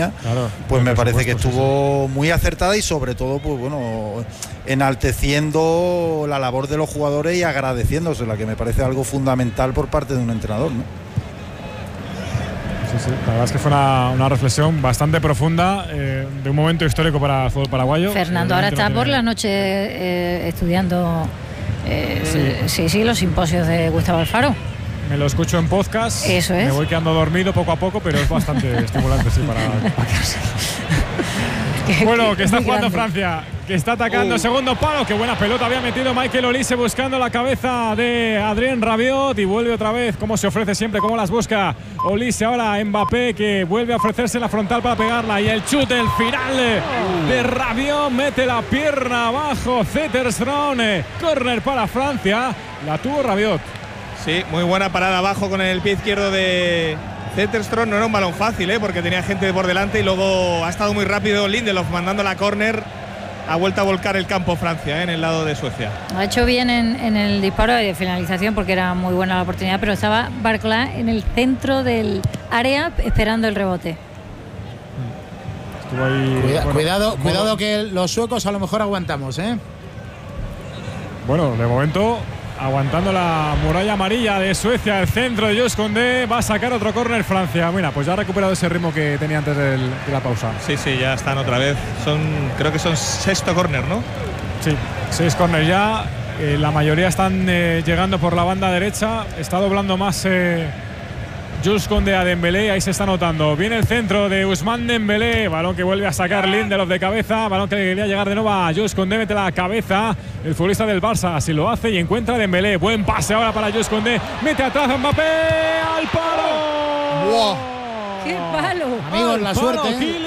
Polonia, claro, pues me parece que estuvo muy acertada y sobre todo, pues bueno, enalteciendo la labor de los jugadores y agradeciéndosela, que me parece algo fundamental por parte de un entrenador, ¿no? Sí, la verdad es que fue una reflexión bastante profunda de un momento histórico para el fútbol paraguayo. Fernando ahora está por la noche estudiando los simposios de Gustavo Alfaro. Me lo escucho en podcast. Eso es. Me voy quedando dormido poco a poco, pero es bastante estimulante, sí, para bueno, que está jugando grande. Francia, que está atacando segundo palo. Qué buena pelota había metido Michael Olise buscando la cabeza de Adrien Rabiot y vuelve otra vez, como se ofrece siempre, como las busca Olise. Ahora Mbappé, que vuelve a ofrecerse en la frontal para pegarla, y el chute, el final de Rabiot, mete la pierna abajo Zetterström, córner para Francia, la tuvo Rabiot. Sí, muy buena parada abajo con el pie izquierdo de Zetterström. No era un balón fácil, porque tenía gente por delante, y luego ha estado muy rápido Lindelof mandando la córner. Ha vuelto a volcar el campo Francia en el lado de Suecia. Ha hecho bien en el disparo de finalización, porque era muy buena la oportunidad, pero estaba Barcola en el centro del área esperando el rebote. Estuvo ahí, cuidado que los suecos a lo mejor aguantamos, Bueno, de momento aguantando la muralla amarilla de Suecia, el centro de Jules Koundé. Va a sacar otro córner Francia. Bueno, pues ya ha recuperado ese ritmo que tenía antes de la pausa. Sí, ya están otra vez. Creo que son sexto córner, ¿no? Sí, 6 córner ya. La mayoría están llegando por la banda derecha. Está doblando más Jules Koundé a Dembélé, ahí se está notando. Viene el centro de Ousmane Dembélé, balón que vuelve a sacar Lindelof de cabeza, balón que quería llegar de nuevo a Jules Koundé, mete la cabeza el futbolista del Barça, así lo hace y encuentra a Dembélé. Buen pase ahora para Jules Koundé, mete atrás a Mbappé, al palo. ¡Wow! ¡Qué palo! Amigos, la suerte.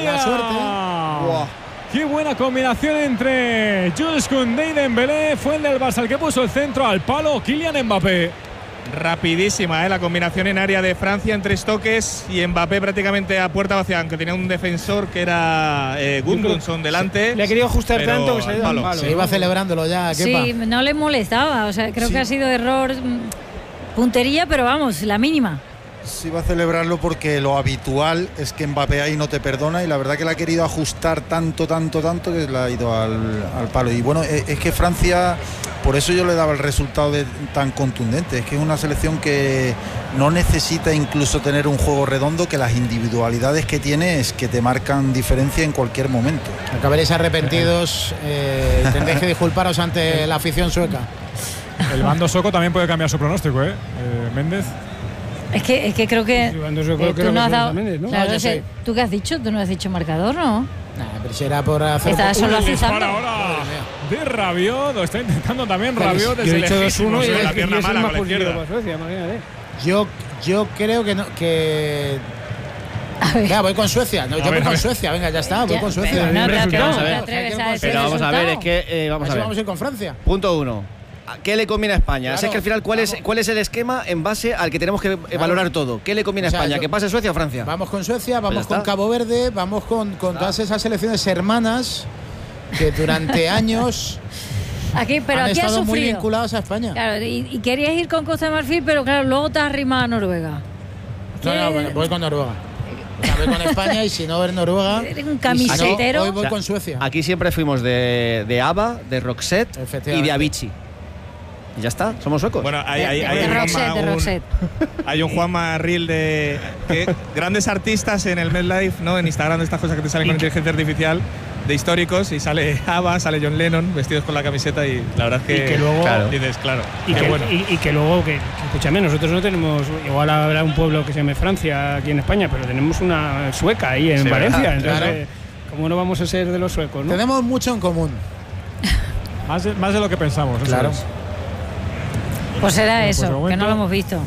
Wow. Qué buena combinación entre Jules Koundé y Dembélé. Fue el del Barça el que puso el centro al palo, Kylian Mbappé. Rapidísima la combinación en área de Francia en 3 toques, y Mbappé prácticamente a puerta vacía, aunque tenía un defensor que era Gundogan delante. Sí. Le ha querido ajustar tanto que se ha ido al palo. Se iba celebrándolo ya. Sí, no le molestaba. O sea, creo que ha sido error, puntería, pero vamos, la mínima. Sí, va a celebrarlo porque lo habitual es que Mbappé ahí no te perdona, y la verdad que le ha querido ajustar tanto que le ha ido al palo. Y bueno, es que Francia, por eso yo le daba el resultado tan contundente. Es que es una selección que no necesita incluso tener un juego redondo, que las individualidades que tiene es que te marcan diferencia en cualquier momento. Acabaréis arrepentidos, tendréis que disculparos ante la afición sueca. El bando sueco también puede cambiar su pronóstico, Méndez. Es que creo que tú no has dado. Méndez, ¿no? Claro, yo sé. ¿Tú qué has dicho? Tú no has dicho marcador, ¿no? Nah, pero si era por hacer. Estás solo Dispara asustando. ahora de Rabiot, lo está intentando también Rabiot Yo desde he dicho lejísimos, 2-1 y la es pierna el mala más con la positivo izquierda. para Suecia, imagínate. Yo creo que no, que. Venga, voy con Suecia. No, yo voy con Suecia. Venga, ya está. Voy con Suecia. No te vamos a ver. atreves a decir Pero vamos a ver, es que vamos a ver. Vamos a ir con Francia. Punto 1. ¿Qué le conviene a España? Claro, es que al final, ¿cuál es el esquema en base al que tenemos que valorar todo? ¿Qué le conviene a España? ¿Que pase Suecia o Francia? Vamos con Suecia, vamos Pues con Cabo Verde, vamos con todas esas selecciones hermanas que durante años han estado muy vinculadas a España. Claro, y querías ir con Costa de Marfil, pero claro, luego te has arrimado a Noruega. No, bueno, voy con Noruega. O sea, voy con España, y si no ver Noruega. Eres un camisetero. Hoy voy con Suecia. Aquí siempre fuimos de ABBA, de Roxette y de Avicii. Y ya está, somos suecos. Bueno, Roxette. Hay un Juanma Reel de grandes artistas en el MedLife, ¿no? En Instagram, de estas cosas que te salen con inteligencia artificial, de históricos, y sale ABBA, sale John Lennon vestidos con la camiseta, y la verdad es que luego, dices, claro. Y que luego, escúchame, nosotros no tenemos, igual habrá un pueblo que se llame Francia aquí en España, pero tenemos una sueca ahí en Valencia. Entonces, claro. ¿Cómo no vamos a ser de los suecos, no? Tenemos mucho en común. Más de lo que pensamos. Claro. Eso es. Pues será Pues eso, momento, que no lo hemos visto.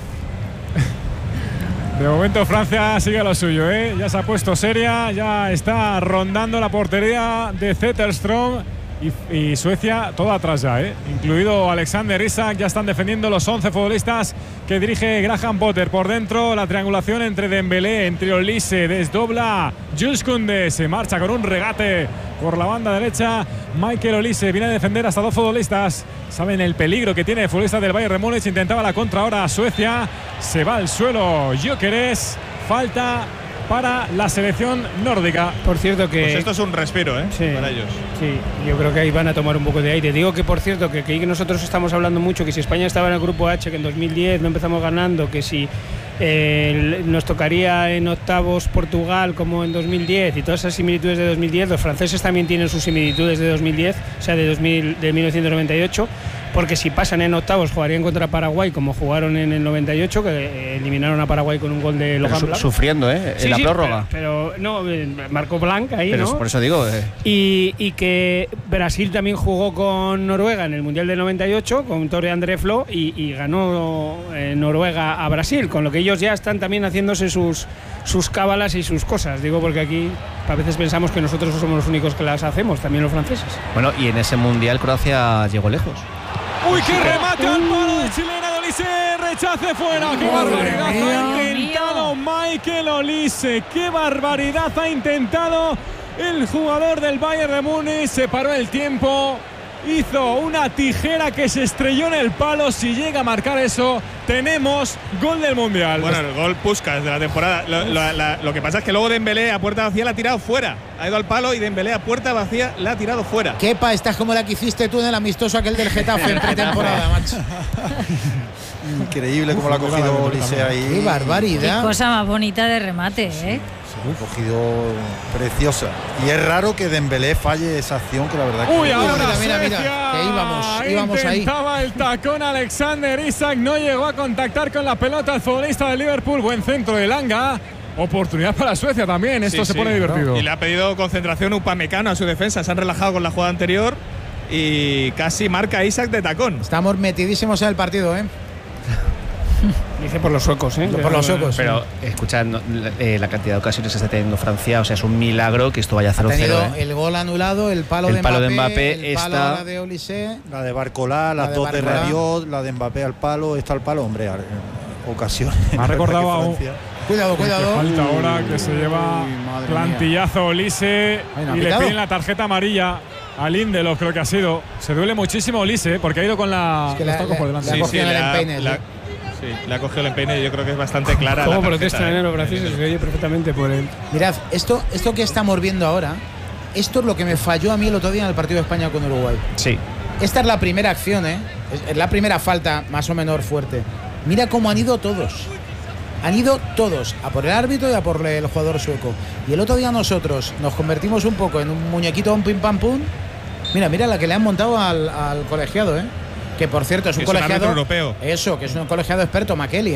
De momento Francia sigue a lo suyo, ya se ha puesto seria, ya está rondando la portería de Zetterström, y Suecia todo atrás ya, incluido Alexander Isak. Ya están defendiendo los 11 futbolistas que dirige Graham Potter. Por dentro la triangulación entre Dembélé, entre Olise, desdobla Jules Koundé, se marcha con un regate por la banda derecha. Michael Olise viene a defender hasta 2 futbolistas. Saben el peligro que tiene el futbolista del Bayern de Múnich. Intentaba la contra ahora Suecia. Se va al suelo Gyökeres. Falta para la selección nórdica. Por cierto que... Pues esto es un respiro, sí, para ellos. Sí, yo creo que ahí van a tomar un poco de aire. Digo que, por cierto, que nosotros estamos hablando mucho, que si España estaba en el grupo H, que en 2010 no empezamos ganando, que si nos tocaría en octavos Portugal como en 2010 y todas esas similitudes de 2010, los franceses también tienen sus similitudes de 2010, o sea, de 1998, porque si pasan en octavos jugarían contra Paraguay como jugaron en el 98, que eliminaron a Paraguay con un gol de Logan Blanc. Sufriendo, en la prórroga. Pero no, marcó Blanc ahí, pero ¿no? Por eso digo. Y que Brasil también jugó con Noruega en el Mundial del 98, con Tore André Flo, y ganó Noruega a Brasil, con lo que ellos ya están también haciéndose sus cábalas y sus cosas. Digo porque aquí a veces pensamos que nosotros somos los únicos que las hacemos, también los franceses. Bueno, y en ese Mundial Croacia llegó lejos. ¡Uy, qué remate al palo de chilena de Olise! ¡Rechace fuera! ¡Qué barbaridad ha intentado Michael Olise! ¡Qué barbaridad ha intentado el jugador del Bayern de Múnich! Se paró el tiempo, hizo una tijera que se estrelló en el palo. Si llega a marcar eso, tenemos gol del Mundial. Bueno, el gol Puskás de la temporada. Lo que pasa es que luego Dembélé a puerta vacía la ha tirado fuera. Ha ido al palo y Dembélé a puerta vacía la ha tirado fuera. Kepa, estás como la que hiciste tú en el amistoso aquel del Getafe en pretemporada, macho. Increíble cómo la ha cogido Olise ahí. ¡Qué barbaridad! Qué cosa más bonita de remate, ¿eh? Ha cogido preciosa. Y es raro que Dembélé falle esa acción, que la verdad que... ¡Uy, ahora mira, que íbamos ahí. Intentaba el tacón Alexander Isak, no llegó a contactar con la pelota el futbolista del Liverpool. Buen centro de Langa. Oportunidad para Suecia también, esto se pone divertido. Y le ha pedido concentración Upamecano a su defensa, se han relajado con la jugada anterior y casi marca Isak de tacón. Estamos metidísimos en el partido, Dice por los suecos, por los suecos. Pero escucha, la cantidad de ocasiones que está teniendo Francia, o sea, es un milagro que esto vaya a 0-0. Ha tenido el gol anulado, el palo de Mbappé, el palo de Olise, la de Barcola, las dos de Rabiot, la de Mbappé al palo, está al palo, hombre, ocasiones. Me ha recordado a un... Cuidado. Falta ahora que se lleva plantillazo Olise y le piden la tarjeta amarilla a Lindelof, creo que ha sido. Se duele muchísimo Olise porque ha ido con la... Es que los tacos por delante. Le ha cogido el empeine, yo creo que es bastante clara. ¿Cómo protestan en los franceses? Se oye perfectamente por él. Mirad, esto que estamos viendo ahora, esto es lo que me falló a mí el otro día en el partido de España con Uruguay. Sí. Esta es la primera acción, es la primera falta más o menos fuerte. Mira cómo han ido todos. Han ido todos, a por el árbitro y a por el jugador sueco. Y el otro día nosotros nos convertimos un poco en un muñequito, un pim pam pum. Mira la que le han montado al colegiado, que por cierto es un colegiado europeo. Eso, que es un colegiado experto, Makeli,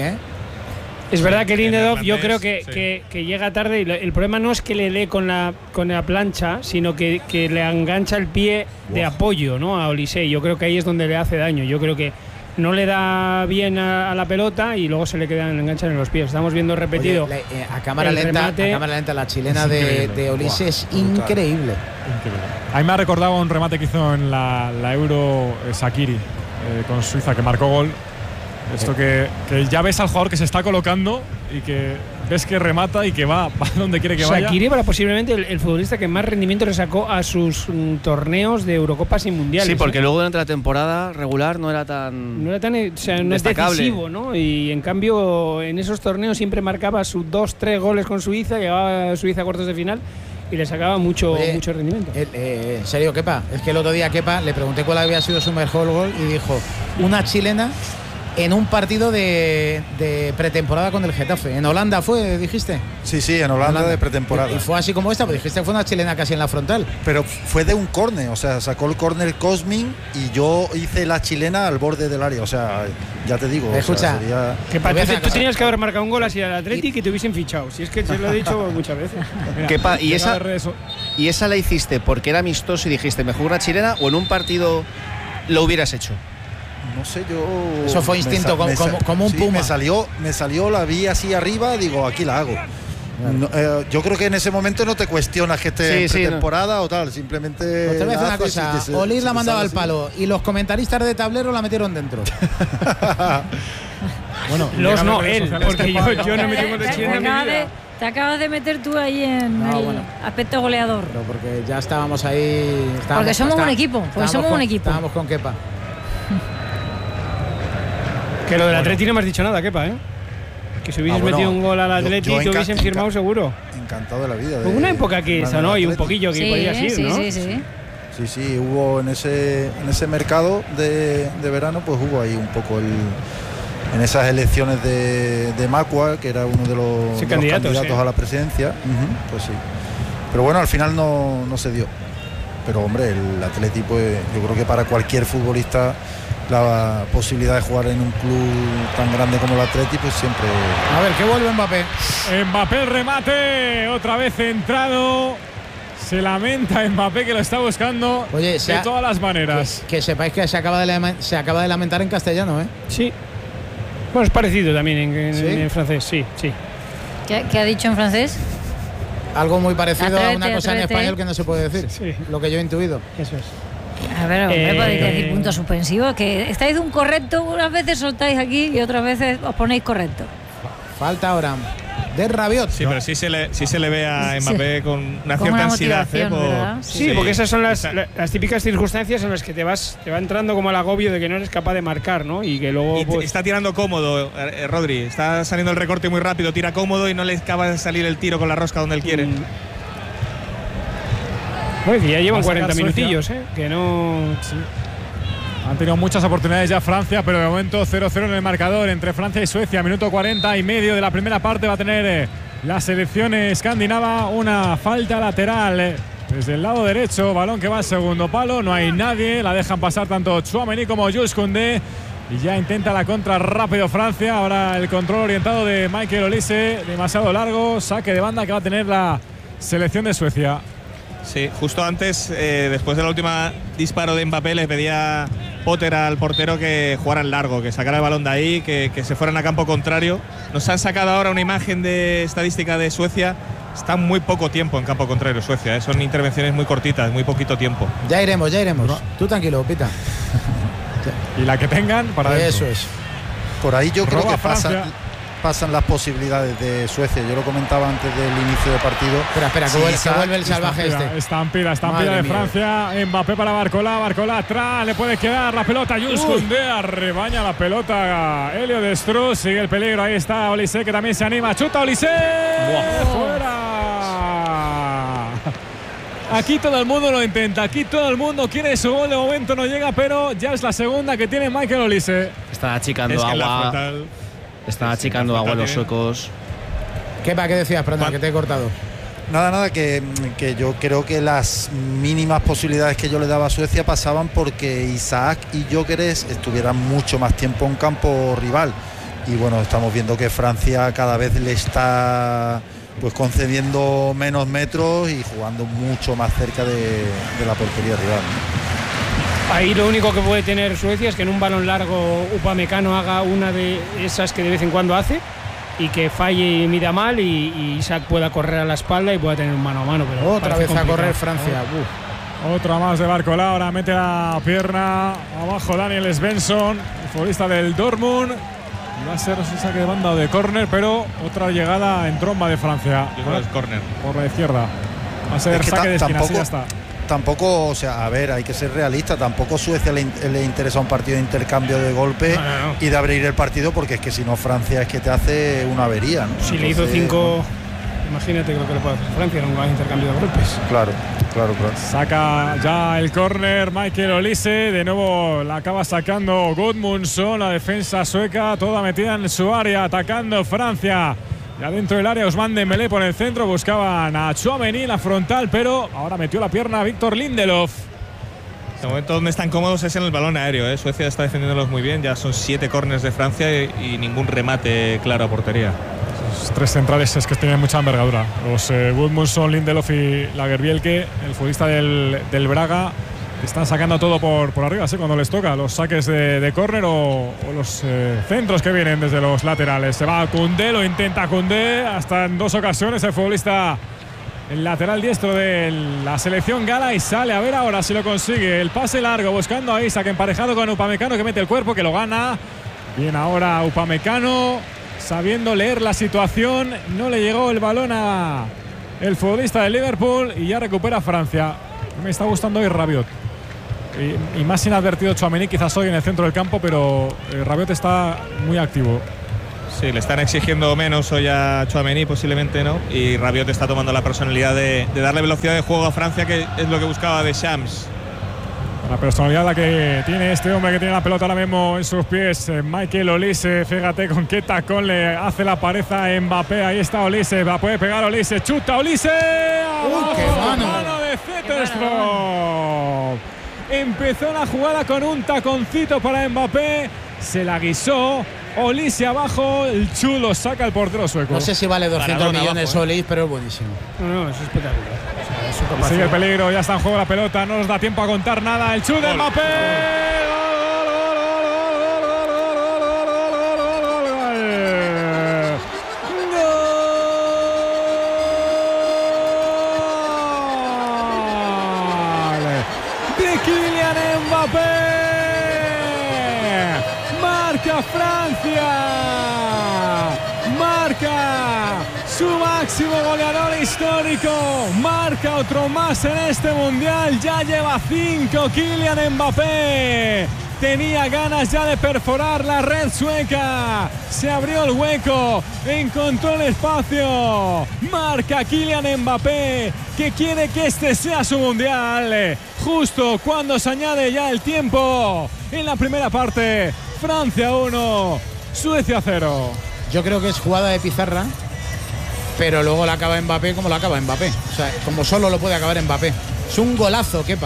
Es verdad que Lindelof yo creo que llega tarde y el problema no es que le dé con la plancha, sino que le engancha el pie de apoyo, ¿no? A Olise. Yo creo que ahí es donde le hace daño. Yo creo que no le da bien a la pelota y luego se le enganchan en los pies. Estamos viendo repetido. Oye, a cámara lenta la chilena de Olise es increíble. A mí me ha recordado un remate que hizo en la Euro Shaqiri con Suiza, que marcó gol. Esto que ya ves al jugador que se está colocando y que ves que remata y que va donde quiere que vaya. Shaqiri era posiblemente el futbolista que más rendimiento le sacó a sus torneos de Eurocopas y mundiales. Sí, porque luego durante la temporada regular no era tan no es decisivo, ¿no? Y en cambio en esos torneos siempre marcaba sus 2-3 goles con Suiza, llegaba a Suiza a cuartos de final y le sacaba mucho rendimiento. En serio, Kepa, es que el otro día Kepa le pregunté cuál había sido su mejor gol y dijo una chilena en un partido de pretemporada con el Getafe. ¿En Holanda fue, dijiste? Sí, en Holanda de pretemporada. Y fue así como esta, pues dijiste que fue una chilena casi en la frontal. Pero fue de un córner, o sea, sacó el córner Cosmin y yo hice la chilena al borde del área, o sea, ya te digo. Escucha, tú tenías que haber marcado un gol así al Athletic y te hubiesen fichado, si es que se lo he dicho muchas veces. Kepa, ¿y esa la hiciste porque era amistoso y dijiste, mejor una chilena o en un partido lo hubieras hecho? No sé, yo... Eso fue instinto, como un puma. Me salió, la vi así arriba, digo, aquí la hago. No, yo creo que en ese momento no te cuestionas que esté en pretemporada o tal, simplemente... Pues te voy a decir una cosa, Olis la mandaba al palo y los comentaristas de tablero la metieron dentro. Bueno, él, porque yo no metí de chilena. Te acabas de meter tú ahí en el aspecto goleador. Pero porque ya estábamos ahí... Porque somos un equipo, Estábamos con Kepa. Que lo del Atleti no me has dicho nada, Kepa, Que si hubieses metido un gol al Atleti te hubiesen firmado seguro. Encantado de la vida. Hubo una época que sonó y un poquillo que podías ir, ¿no? Sí, hubo en ese mercado de verano, pues hubo ahí un poco en esas elecciones de Macua, que era uno de los candidatos a la presidencia. Pues sí. Pero bueno, al final no se dio. Pero hombre, el Atleti, pues yo creo que para cualquier futbolista la posibilidad de jugar en un club tan grande como el Atleti, pues siempre. A ver, ¿qué vuelve Mbappé? Mbappé el remate, otra vez centrado. Se lamenta Mbappé que lo está buscando de todas las maneras. Que sepáis que se acaba de lamentar en castellano, ¿eh? Sí. Bueno, es parecido también en francés, sí. ¿Qué ha dicho en francés? Algo muy parecido a una cosa en español que no se puede decir. Sí. Lo que yo he intuido. Eso es. A ver, hombre, podéis decir punto suspensivo, que estáis un correcto, unas veces soltáis aquí y otras veces os ponéis correcto. Falta ahora de Rabiot. Sí, pero sí se le ve a Mbappé con una cierta ansiedad. Sí, porque esas son las típicas circunstancias en las que te va entrando como el agobio de que no eres capaz de marcar, ¿no? Y que luego está tirando cómodo, Rodri. Está saliendo el recorte muy rápido, tira cómodo y no le acaba de salir el tiro con la rosca donde él quiere. Bueno, que ya llevan 40 minutillos, que no. Sí. Han tenido muchas oportunidades ya Francia, pero de momento 0-0 en el marcador entre Francia y Suecia. Minuto 40 y medio de la primera parte va a tener la selección escandinava una falta lateral desde el lado derecho. Balón que va al segundo palo, no hay nadie. La dejan pasar tanto Tchouaméni como Jules Koundé. Y ya intenta la contra rápido Francia. Ahora el control orientado de Michael Olise, demasiado largo. Saque de banda que va a tener la selección de Suecia. Sí, justo antes, después de la última disparo de Mbappé, le pedía Potter al portero que jugaran largo, que sacara el balón de ahí, que se fueran a campo contrario. Nos han sacado ahora una imagen de estadística de Suecia. Está muy poco tiempo en campo contrario Suecia, son intervenciones muy cortitas, muy poquito tiempo. Ya iremos. No. Tú tranquilo, Pita. Y la que tengan para eso dentro. Es. Por ahí yo creo que pasan las posibilidades de Suecia. Yo lo comentaba antes del inicio del partido. Espera, que vuelve el salvaje estampida de Francia. Mbappé para Barcola atrás, le puede quedar la pelota. Jules Koundé arrebaña la pelota. Elio Destruz, sigue el peligro. Ahí está Olise, que también se anima. Chuta Olise. Fuera. Aquí todo el mundo lo intenta. Aquí todo el mundo quiere su gol. De momento no llega, pero ya es la segunda que tiene Michael Olise. Está achicando agua. Están achicando agua los suecos. ¿Qué decías, Pranda, que te he cortado? Nada, que yo creo que las mínimas posibilidades que yo le daba a Suecia pasaban porque Isaac y Gyökeres estuvieran mucho más tiempo en campo rival. Y bueno, estamos viendo que Francia cada vez le está pues concediendo menos metros y jugando mucho más cerca de la portería rival, ¿no? Ahí lo único que puede tener Suecia es que en un balón largo Upamecano haga una de esas que de vez en cuando hace y que falle y mida mal y Isaac pueda correr a la espalda y pueda tener un mano a mano. Pero otra vez complicado. A correr Francia. Otra más de Barcola, ahora mete la pierna abajo Daniel Svensson, el futbolista del Dortmund. Y va a ser un saque de banda o de córner, pero otra llegada en tromba de Francia. Yo creo que es córner. Por la izquierda. Va a ser saque de esquina, así ya está. Tampoco, o sea, a ver, hay que ser realista. Tampoco Suecia le interesa un partido de intercambio de golpe y de abrir el partido, porque es que si no Francia es que te hace una avería, ¿no? Si le hizo 5, imagínate lo que le puede hacer Francia en un intercambio de golpes. Claro. Saca ya el córner Michael Olise. De nuevo la acaba sacando Gudmundsson, la defensa sueca, toda metida en su área, atacando Francia. Ya dentro del área, Ousmane Dembélé por el centro, buscaban a Tchouaméni en la frontal, pero ahora metió la pierna Victor Lindelof. De momento donde están cómodos es en el balón aéreo, Suecia está defendiéndolos muy bien, ya son 7 córners de Francia y ningún remate claro a portería. Esos 3 centrales es que tienen mucha envergadura. Los Gudmundsson, Lindelof y Lagerbielke, el futbolista del Braga, están sacando todo por arriba, ¿sí? Cuando les toca los saques de córner o los centros que vienen desde los laterales. Se va a Koundé, lo intenta Koundé hasta en 2 ocasiones el futbolista, el lateral diestro de la selección gala, y sale a ver ahora si lo consigue. El pase largo buscando a Isaac, emparejado con Upamecano, que mete el cuerpo, que lo gana. Bien ahora Upamecano, sabiendo leer la situación, no le llegó el balón a el futbolista de Liverpool y ya recupera Francia. Me está gustando hoy Rabiot. Y más inadvertido Tchouaméni quizás hoy en el centro del campo, pero Rabiot está muy activo. Sí, le están exigiendo menos hoy a Tchouaméni, posiblemente, ¿no? Y Rabiot está tomando la personalidad de darle velocidad de juego a Francia, que es lo que buscaba Deschamps. La personalidad la que tiene este hombre que tiene la pelota ahora mismo en sus pies, Michael Olise. Fíjate con qué tacón le hace la pared a Mbappé. Ahí está Olise, la puede pegar Olise, chuta Olise. ¡Qué mano de Zetterstrom! Empezó la jugada con un taconcito para Mbappé, se la guisó. Olise abajo, el chulo saca el portero sueco. No sé si vale 200 millones abajo, Olise, pero es buenísimo. No, es espectacular. O sea, sigue el peligro, ya está en juego la pelota, no nos da tiempo a contar nada. El chute de Mbappé. De Kylian Mbappé. Marca Francia. Marca su máximo goleador histórico, marca otro más en este mundial, ya lleva 5 Kylian Mbappé. Tenía ganas ya de perforar la red sueca, se abrió el hueco, encontró el espacio, marca Kylian Mbappé, que quiere que este sea su mundial. Justo cuando se añade ya el tiempo en la primera parte, Francia 1, Suecia 0. Yo creo que es jugada de pizarra, pero luego la acaba Mbappé como la acaba Mbappé. O sea, como solo lo puede acabar Mbappé. Es un golazo, Kepa.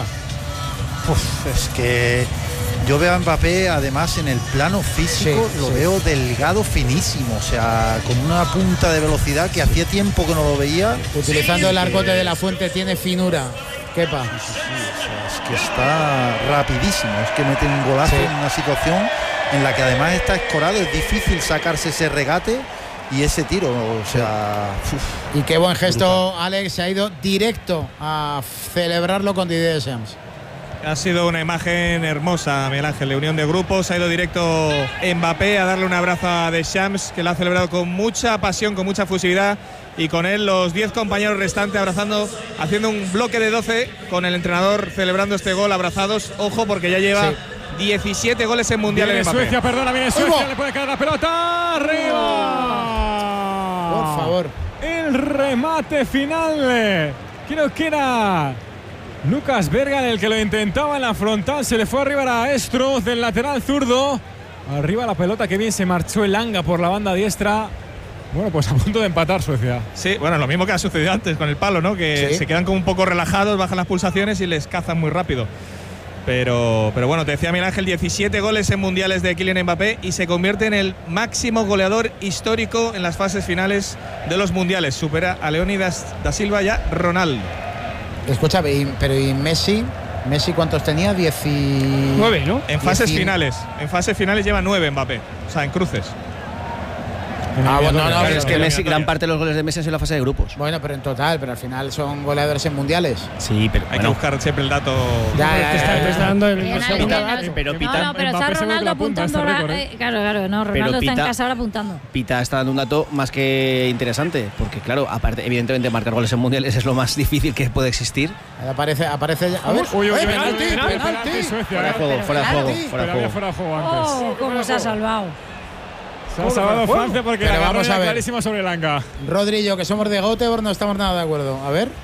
Es que yo veo a Mbappé, además, en el plano físico, lo veo delgado, finísimo. O sea, con una punta de velocidad que hacía tiempo que no lo veía. Utilizando el arcote de la Fuente, tiene finura, Kepa. O sea, es que está rapidísimo. Es que mete un golazo en una situación en la que además está escorado. Es difícil sacarse ese regate y ese tiro, o sea... Y qué buen gesto, brutal. Alex, se ha ido directo a celebrarlo con Didier Deschamps. Ha sido una imagen hermosa, Miguel Ángel, de unión de grupos. Ha ido directo Mbappé a darle un abrazo a Deschamps, que lo ha celebrado con mucha pasión, con mucha fusividad, y con él los 10 compañeros restantes abrazando, haciendo un bloque de 12 con el entrenador celebrando este gol abrazados. Ojo, porque ya lleva 17 goles en mundiales. Viene Suecia, perdona, viene Suecia, le puede caer la pelota, arriba. Por favor. El remate final, creo que era Lucas Bergan el que lo intentaba en la frontal, se le fue arriba a Estroz del lateral zurdo. Arriba la pelota, que bien se marchó el Elanga por la banda diestra. Bueno, pues a punto de empatar Suecia. Sí, bueno, lo mismo que ha sucedido antes con el palo, ¿no? Que se quedan como un poco relajados, bajan las pulsaciones y les cazan muy rápido. Pero bueno, te decía Miguel Ángel, 17 goles en mundiales de Kylian Mbappé y se convierte en el máximo goleador histórico en las fases finales de los mundiales. Supera a Leónidas da Silva y a Ronaldo. Escucha, pero ¿y Messi? ¿Messi cuántos tenía? 19, ¿no? En fases finales. En fases finales lleva 9 Mbappé. O sea, en cruces. Bueno, no, es que Messi, gran parte de los goles de Messi es en la fase de grupos. Bueno, pero en total, pero al final son goleadores en mundiales. Sí, pero hay que buscar siempre el dato. Te está dando el pero está Ronaldo apuntando ahora. Claro, no, Ronaldo está en casa ahora apuntando. Pita está dando un dato más que interesante, porque claro, aparte, evidentemente marcar goles en mundiales es lo más difícil que puede existir. Aparece ya. A ver, penalti, Suecia. Fuera de juego antes. Cómo se ha salvado. Se ha salvado Francia porque pero la vamos a ver, clarísima sobre Elanga. Rodri y yo, que somos de Göteborg, no estamos nada de acuerdo. A ver.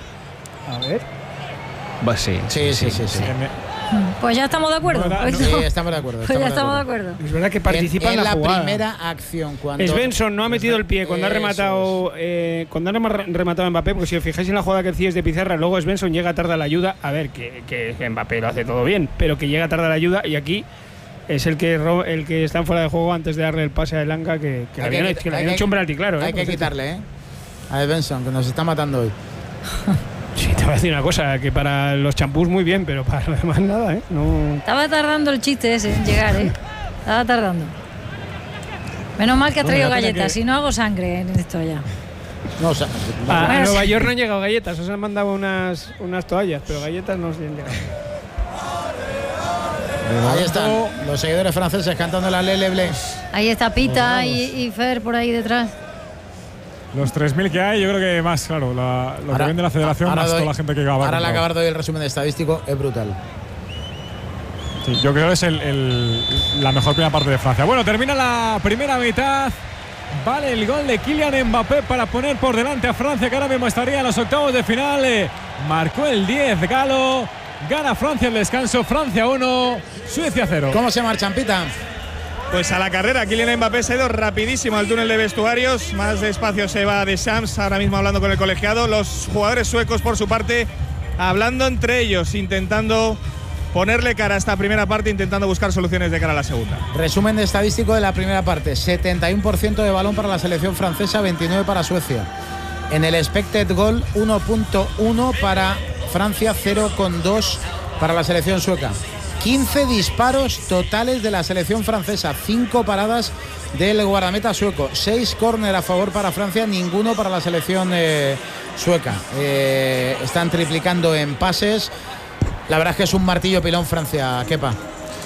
Pues sí. Pues ya estamos de acuerdo. Sí, estamos de acuerdo. Pues ya estamos de acuerdo. Es verdad que participa en la jugada. Primera acción. Cuando Svensson no ha metido el pie cuando ha rematado rematado Mbappé, porque si os fijáis en la jugada que decíais de pizarra, luego Svensson llega tarde a la ayuda. A ver, que Mbappé lo hace todo bien, pero que llega tarde a la ayuda, y aquí es el que está fuera de juego antes de darle el pase a Elanga, que le habían hecho un penalti, claro. Hay que quitarle, a Svensson, que nos está matando hoy. Sí, te voy a decir una cosa, que para los champús muy bien, pero para lo demás nada, No. Estaba tardando el chiste ese en llegar, Estaba tardando. Menos mal que has traído galletas, si no hago sangre en esto ya. No, o sea, a Nueva York no han llegado galletas, os han mandado unas toallas, pero galletas no se han llegado. Ahí están los seguidores franceses cantando la Lele Blé. Ahí está Pita y Fer por ahí detrás. Los 3.000 que hay, yo creo que más, claro, lo que vende la federación, más toda la gente que va. Ahora al acabar de hoy el resumen estadístico es brutal. Sí, yo creo que es la mejor primera parte de Francia. Bueno, termina la primera mitad Vale el gol de Kylian Mbappé para poner por delante a Francia, que ahora mismo estaría en los octavos de final. Marcó el 10 Galo. Gana Francia el descanso. Francia 1, Suecia 0. ¿Cómo se marchan, Pita? Pues a la carrera, Kylian Mbappé se ha ido rapidísimo al túnel de vestuarios. Más despacio se va Deschamps, ahora mismo hablando con el colegiado. Los jugadores suecos, por su parte, hablando entre ellos, intentando ponerle cara a esta primera parte, intentando buscar soluciones de cara a la segunda. Resumen estadístico de la primera parte: 71% de balón para la selección francesa, 29% para Suecia. En el expected goal, 1.1 para Francia, 0.2 para la selección sueca. 15 disparos totales de la selección francesa, 5 paradas del guardameta sueco, 6 córner a favor para Francia, ninguno para la selección sueca. Están triplicando en pases. La verdad es que es un martillo pilón Francia, Kepa.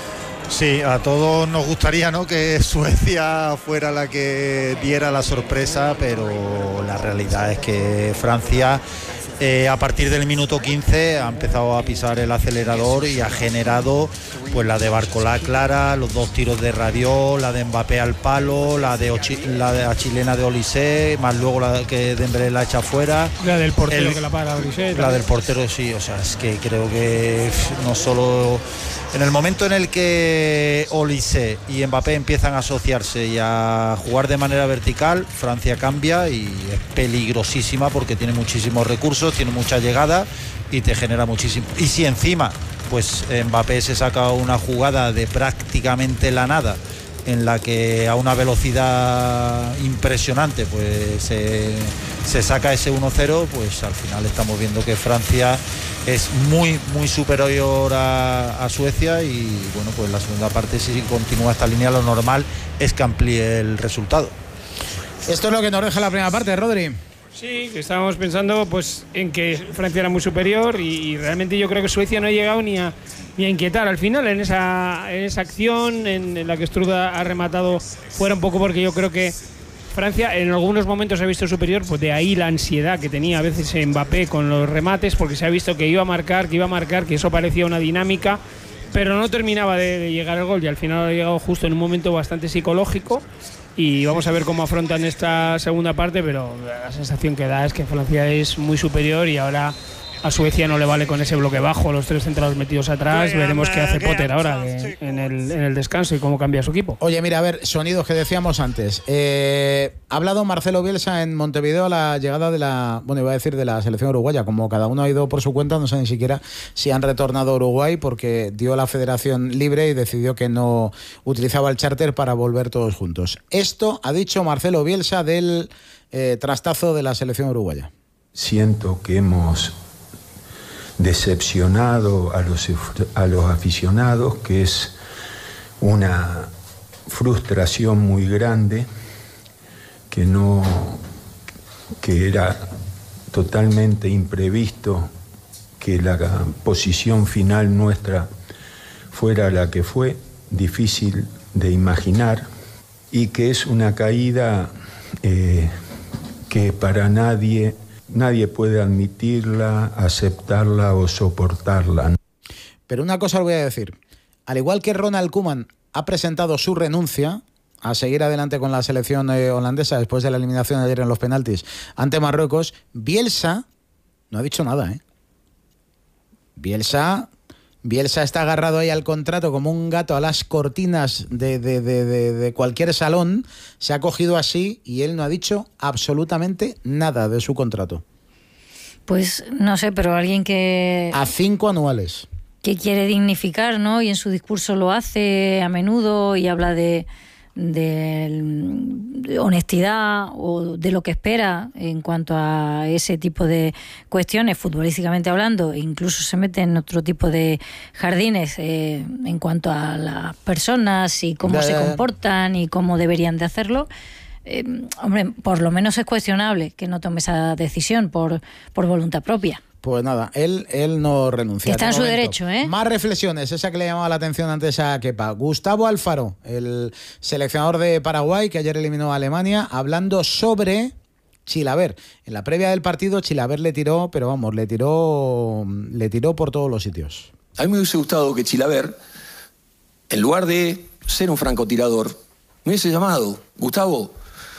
Sí, a todos nos gustaría, ¿no?, que Suecia fuera la que diera la sorpresa, pero la realidad es que Francia a partir del minuto 15 ha empezado a pisar el acelerador y ha generado pues la de Barcolá clara, los 2 tiros de Rabiot, la de Mbappé al palo, la chilena de Olise, más luego la que Dembélé la echa fuera, la del portero que la para Olise, la del portero, sí. O sea, es que creo que no solo en el momento en el que Olise y Mbappé empiezan a asociarse y a jugar de manera vertical, Francia cambia y es peligrosísima porque tiene muchísimos recursos, tiene mucha llegada y te genera muchísimo. Y si encima pues Mbappé se saca una jugada de prácticamente la nada, en la que a una velocidad impresionante pues se saca ese 1-0, pues al final estamos viendo que Francia es muy muy superior a Suecia y bueno, pues la segunda parte, si continúa esta línea, lo normal es que amplíe el resultado. Esto es lo que nos deja la primera parte, Rodri. Sí, que estábamos pensando pues en que Francia era muy superior y realmente yo creo que Suecia no ha llegado ni a inquietar al final en esa acción en la que Struda ha rematado fuera un poco, porque yo creo que Francia en algunos momentos se ha visto superior, pues de ahí la ansiedad que tenía a veces Mbappé con los remates, porque se ha visto que iba a marcar, que eso parecía una dinámica, pero no terminaba de llegar el gol y al final ha llegado justo en un momento bastante psicológico. Y vamos a ver cómo afrontan esta segunda parte, pero la sensación que da es que Francia es muy superior y ahora a Suecia no le vale con ese bloque bajo, los 3 centrales metidos atrás. Veremos qué hace Potter ahora en el descanso y cómo cambia su equipo. Oye, mira, a ver, sonidos que decíamos antes. Ha hablado Marcelo Bielsa en Montevideo a la llegada de de la selección uruguaya. Como cada uno ha ido por su cuenta, no sé ni siquiera si han retornado a Uruguay, porque dio la federación libre y decidió que no utilizaba el charter para volver todos juntos. Esto ha dicho Marcelo Bielsa del trastazo de la selección uruguaya. Siento que hemos decepcionado a los aficionados, que es una frustración muy grande, que era totalmente imprevisto que la posición final nuestra fuera la que fue, difícil de imaginar, y que es una caída que para nadie puede admitirla, aceptarla o soportarla. Pero una cosa os voy a decir. Al igual que Ronald Koeman ha presentado su renuncia a seguir adelante con la selección holandesa después de la eliminación de ayer en los penaltis ante Marruecos, Bielsa no ha dicho nada, ¿eh? Bielsa está agarrado ahí al contrato como un gato a las cortinas de cualquier salón. Se ha cogido así y él no ha dicho absolutamente nada de su contrato. Pues no sé, pero alguien que... A 5 anuales. Que quiere dignificar, ¿no? Y en su discurso lo hace a menudo y habla de honestidad o de lo que espera en cuanto a ese tipo de cuestiones, futbolísticamente hablando, e incluso se mete en otro tipo de jardines en cuanto a las personas y cómo se comportan y cómo deberían de hacerlo. Hombre, por lo menos es cuestionable que no tome esa decisión por voluntad propia. Pues nada, él no renuncia. Está en su derecho, ¿eh? Más reflexiones, esa que le llamaba la atención antes a Kepa. Gustavo Alfaro, el seleccionador de Paraguay, que ayer eliminó a Alemania, hablando sobre Chilaver. En la previa del partido, Chilaver le tiró, pero vamos, le tiró por todos los sitios. A mí me hubiese gustado que Chilaver, en lugar de ser un francotirador, me hubiese llamado: Gustavo,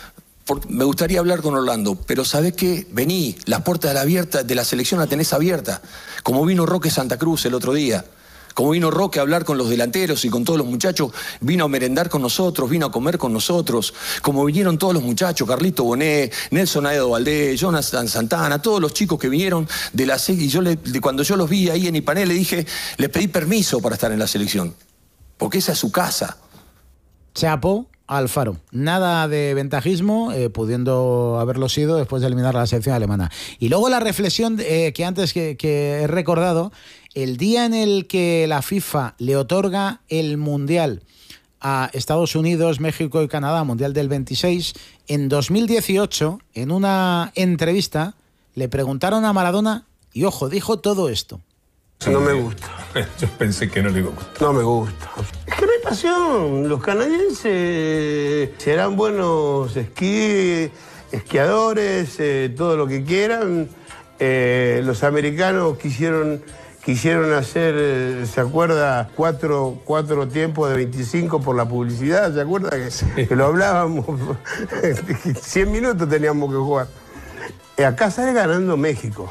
Me gustaría hablar con Orlando, pero ¿sabés qué? Vení, las puertas de la selección la tenés abierta, como vino Roque Santa Cruz el otro día. Como vino Roque a hablar con los delanteros y con todos los muchachos, vino a merendar con nosotros, vino a comer con nosotros, como vinieron todos los muchachos, Carlito Bonet, Nelson Aedo Valdés, Jonathan Santana, todos los chicos que vinieron de la selección. Y cuando yo los vi ahí en Ipané, le dije, les pedí permiso para estar en la selección, porque esa es su casa. Chapo Alfaro, nada de ventajismo, pudiendo haberlo sido después de eliminar a la selección alemana. Y luego la reflexión que antes que he recordado, el día en el que la FIFA le otorga el Mundial a Estados Unidos, México y Canadá, Mundial del 26, en 2018, en una entrevista, le preguntaron a Maradona, y ojo, dijo todo esto. No me gusta. Yo pensé que no le iba a gustar. No me gusta. Es que no hay pasión. Los canadienses serán buenos esquiadores, todo lo que quieran. Los americanos quisieron hacer, ¿se acuerda? Cuatro tiempos de 25 por la publicidad, ¿se acuerda? Que lo hablábamos. 100 minutos teníamos que jugar. Acá sale ganando México.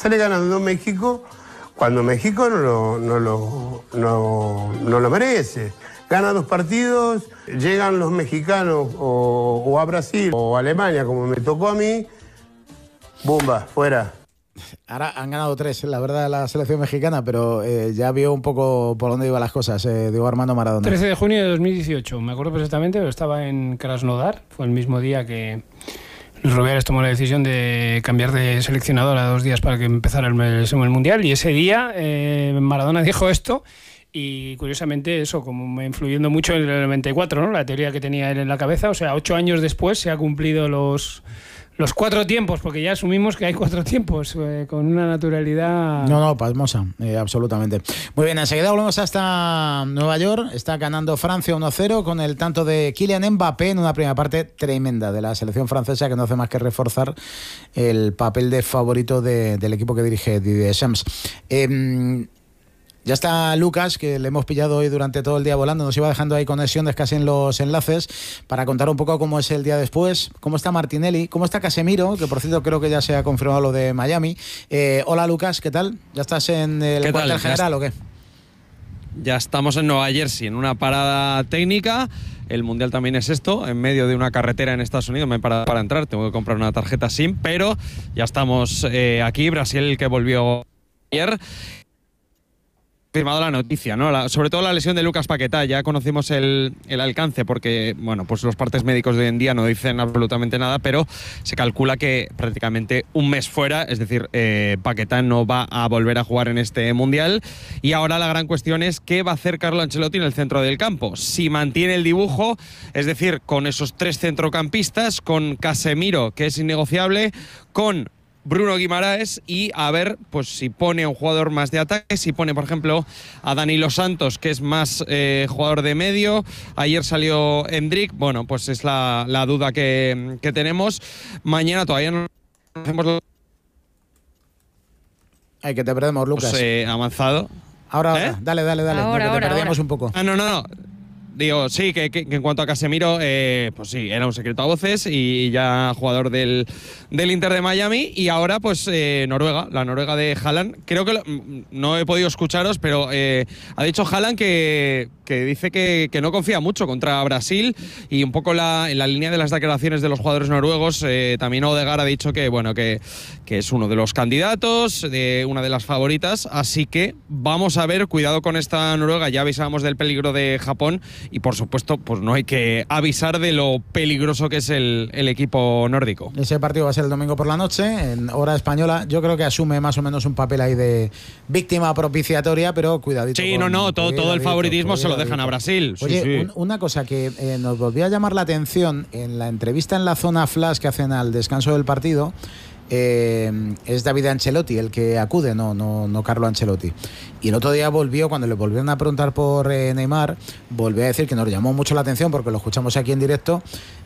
Cuando México no lo merece. Gana 2 partidos, llegan los mexicanos o a Brasil o a Alemania, como me tocó a mí, ¡bumba! Fuera. Ahora han ganado 3, la verdad, la selección mexicana, pero ya vio un poco por dónde iban las cosas, Diego Armando Maradona. 13 de junio de 2018, me acuerdo perfectamente, pero estaba en Krasnodar, fue el mismo día que Luis Rubiales tomó la decisión de cambiar de seleccionador a 2 días para que empezara el Mundial, y ese día Maradona dijo esto, y curiosamente eso, como influyendo mucho en el 94, ¿no? La teoría que tenía él en la cabeza, o sea, 8 años después se ha cumplido los 4 tiempos, porque ya asumimos que hay 4 tiempos, con una naturalidad... No, pasmosa, absolutamente. Muy bien, enseguida volvemos hasta Nueva York. Está ganando Francia 1-0 con el tanto de Kylian Mbappé en una primera parte tremenda de la selección francesa, que no hace más que reforzar el papel de favorito del equipo que dirige Didier Deschamps. Ya está Lucas, que le hemos pillado hoy durante todo el día volando, nos iba dejando ahí conexiones casi en los enlaces para contar un poco cómo es el día después, cómo está Martinelli, cómo está Casemiro, que por cierto creo que ya se ha confirmado lo de Miami. Hola Lucas, ¿qué tal? ¿Ya estás en el cuartel general o qué? Ya estamos en Nueva Jersey, en una parada técnica. El Mundial también es esto, en medio de una carretera en Estados Unidos. Me he parado para entrar, tengo que comprar una tarjeta SIM, pero ya estamos aquí. Brasil, que volvió ayer. Firmado la noticia, ¿no? Sobre todo la lesión de Lucas Paquetá. Ya conocimos el alcance, porque bueno, pues los partes médicos de hoy en día no dicen absolutamente nada, pero se calcula que prácticamente un mes fuera, es decir, Paquetá no va a volver a jugar en este Mundial. Y ahora la gran cuestión es qué va a hacer Carlo Ancelotti en el centro del campo. Si mantiene el dibujo, es decir, con esos 3 centrocampistas, con Casemiro, que es innegociable, con Bruno Guimaraes, y a ver pues si pone a un jugador más de ataque, si pone por ejemplo a Danilo Santos, que es más jugador de medio. Ayer salió Endrick, bueno, pues es la duda que tenemos. Mañana todavía no hacemos Ay, que te perdemos, Lucas. Avanzado. Ahora, dale, Ahora, te perdemos un poco. No. Digo, sí, que en cuanto a Casemiro, pues sí, era un secreto a voces y ya jugador del Inter de Miami. Y ahora, pues, Noruega, la Noruega de Haaland. Creo que no he podido escucharos, pero ha dicho Haaland que dice que no confía mucho contra Brasil, y un poco en la línea de las declaraciones de los jugadores noruegos. También Odegaard ha dicho que, bueno, que es uno de los candidatos, de una de las favoritas. Así que vamos a ver, cuidado con esta Noruega. Ya avisábamos del peligro de Japón. Y por supuesto, pues no hay que avisar de lo peligroso que es el equipo nórdico. Ese partido va a ser el domingo por la noche, en hora española. Yo creo que asume más o menos un papel ahí de víctima propiciatoria, pero cuidadito. Sí, todo el favoritismo se lo dejan a Brasil. Oye, sí. Una cosa que nos volvió a llamar la atención en la entrevista en la zona flash que hacen al descanso del partido. Es David Ancelotti el que acude, no Carlo Ancelotti. Y el otro día cuando le volvieron a preguntar por Neymar, volvió a decir que nos llamó mucho la atención porque lo escuchamos aquí en directo.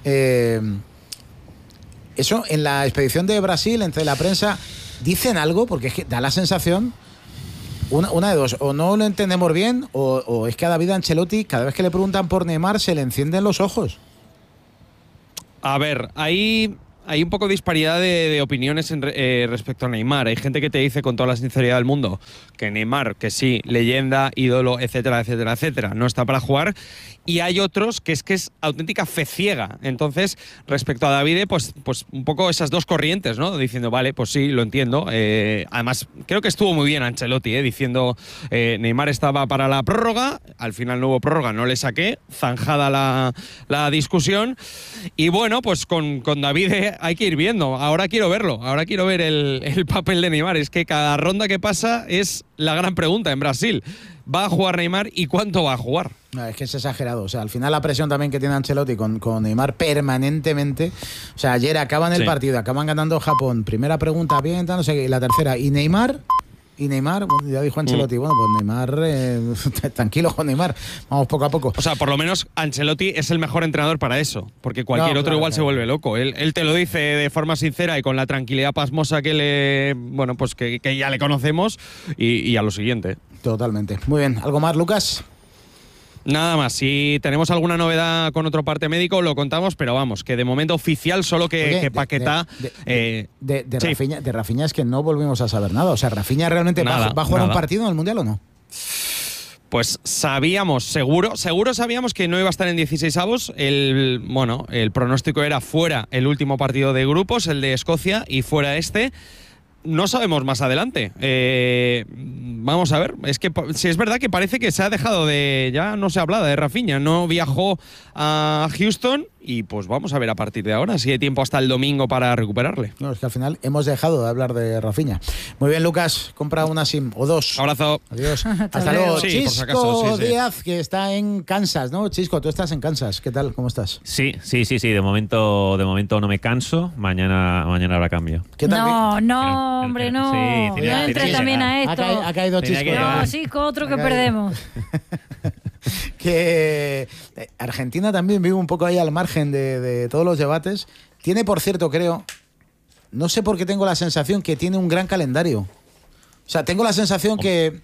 Eso en la expedición de Brasil, entre la prensa, ¿dicen algo? Porque es que da la sensación, una de dos, o no lo entendemos bien, o es que a David Ancelotti, cada vez que le preguntan por Neymar, se le encienden los ojos. A ver, hay un poco de disparidad de opiniones respecto a Neymar. Hay gente que te dice con toda la sinceridad del mundo que Neymar, que sí, leyenda, ídolo, etcétera, etcétera, etcétera, no está para jugar. Y hay otros que es auténtica fe ciega. Entonces, respecto a Davide, pues un poco esas dos corrientes, ¿no? Diciendo, vale, pues sí, lo entiendo. Además, creo que estuvo muy bien Ancelotti, diciendo Neymar estaba para la prórroga, al final no hubo prórroga, no le saqué, zanjada la discusión. Y bueno, pues con Davide hay que ir viendo. Ahora quiero verlo, ahora quiero ver el papel de Neymar. Es que cada ronda que pasa es la gran pregunta en Brasil. ¿Va a jugar Neymar y cuánto va a jugar? No, es que es exagerado. O sea, al final la presión también que tiene Ancelotti con Neymar permanentemente. O sea, ayer acaban el partido, acaban ganando Japón. Primera pregunta, bien, no sé qué. Y la tercera, ¿y Neymar? Bueno, ya dijo Ancelotti, bueno, pues Neymar, tranquilo con Neymar, vamos poco a poco. O sea, por lo menos Ancelotti es el mejor entrenador para eso, porque cualquier otro igual se vuelve loco. Él te lo dice de forma sincera y con la tranquilidad pasmosa que que ya le conocemos y a lo siguiente. Totalmente. Muy bien, ¿algo más, Lucas? Nada más, si tenemos alguna novedad con otro parte médico lo contamos, pero vamos, que de momento oficial solo que Paquetá... De Rafinha es que no volvimos a saber nada. O sea, ¿Rafinha realmente va a jugar un partido en el Mundial o no? Pues sabíamos, seguro sabíamos que no iba a estar en 16avos. El pronóstico era fuera el último partido de grupos, el de Escocia, y fuera este. No sabemos más adelante. Vamos a ver. Es que si es verdad que parece que se ha dejado ya no se habla de Rafinha. No viajó a Houston y pues vamos a ver a partir de ahora si hay tiempo hasta el domingo para recuperarle. No, es que al final hemos dejado de hablar de Rafinha. Muy bien, Lucas, compra una SIM o dos. Abrazo. Adiós. Hasta luego. Sí, Chisco por si acaso, Díaz, que está en Kansas, ¿no? Chisco, tú estás en Kansas. ¿Qué tal? ¿Cómo estás? Sí. De momento no me canso. Mañana habrá cambio. ¿Qué tal? No, hombre, no. Sí, no entres también a esto. Ha caído Chisco. No, Chisco, otro que perdemos. Que Argentina también vive un poco ahí al margen de todos los debates. Tiene, por cierto, creo, no sé por qué tengo la sensación que tiene un gran calendario. O sea, tengo la sensación que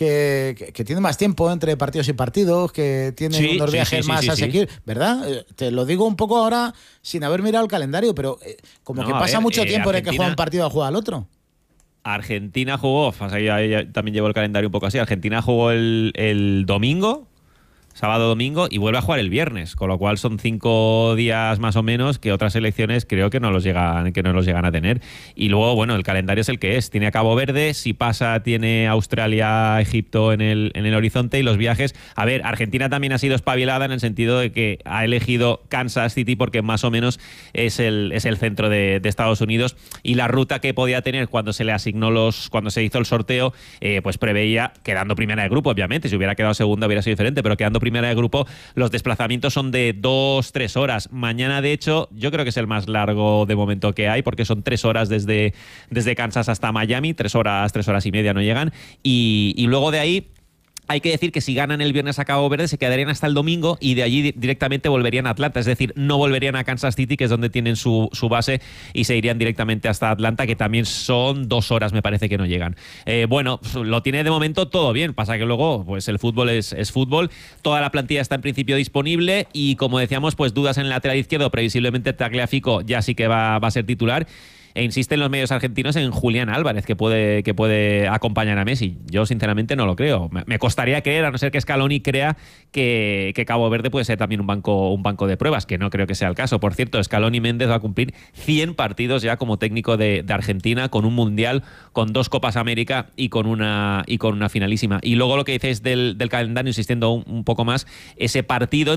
tiene más tiempo entre partidos y partidos, que tiene unos viajes más asequibles, ¿verdad? Te lo digo un poco ahora sin haber mirado el calendario, pero como que pasa mucho tiempo en el que juega un partido a jugar al otro. Argentina jugó, yo también llevo el calendario un poco así, Argentina jugó el domingo, sábado-domingo, y vuelve a jugar el viernes, con lo cual son 5 días más o menos que otras selecciones creo que no los llegan a tener. Y luego, bueno, el calendario es el que es. Tiene a Cabo Verde, si pasa tiene Australia, Egipto en el horizonte, y los viajes. A ver, Argentina también ha sido espabilada en el sentido de que ha elegido Kansas City porque más o menos es el centro de Estados Unidos, y la ruta que podía tener cuando se le asignó cuando se hizo el sorteo, pues preveía, quedando primera de grupo, obviamente, si hubiera quedado segunda hubiera sido diferente, pero quedando primera de grupo, los desplazamientos son de 2-3 horas. Mañana, de hecho, yo creo que es el más largo de momento que hay, porque son 3 horas desde Kansas hasta Miami, 3 horas y media no llegan, y luego de ahí hay que decir que si ganan el viernes a Cabo Verde se quedarían hasta el domingo y de allí directamente volverían a Atlanta, es decir, no volverían a Kansas City, que es donde tienen su base, y se irían directamente hasta Atlanta, que también son 2 horas, me parece que no llegan. Bueno, lo tiene de momento todo bien, pasa que luego pues el fútbol es fútbol, toda la plantilla está en principio disponible y, como decíamos, pues dudas en el lateral izquierdo, previsiblemente Tagliafico ya sí que va a ser titular. E insisten los medios argentinos en Julián Álvarez, que puede acompañar a Messi. Yo, sinceramente, no lo creo. Me costaría creer, a no ser que Scaloni crea que Cabo Verde puede ser también un banco de pruebas, que no creo que sea el caso. Por cierto, Scaloni Méndez va a cumplir 100 partidos ya como técnico de Argentina, con un Mundial, con 2 Copas América y con una finalísima. Y luego lo que dices del calendario, insistiendo un poco más, ese partido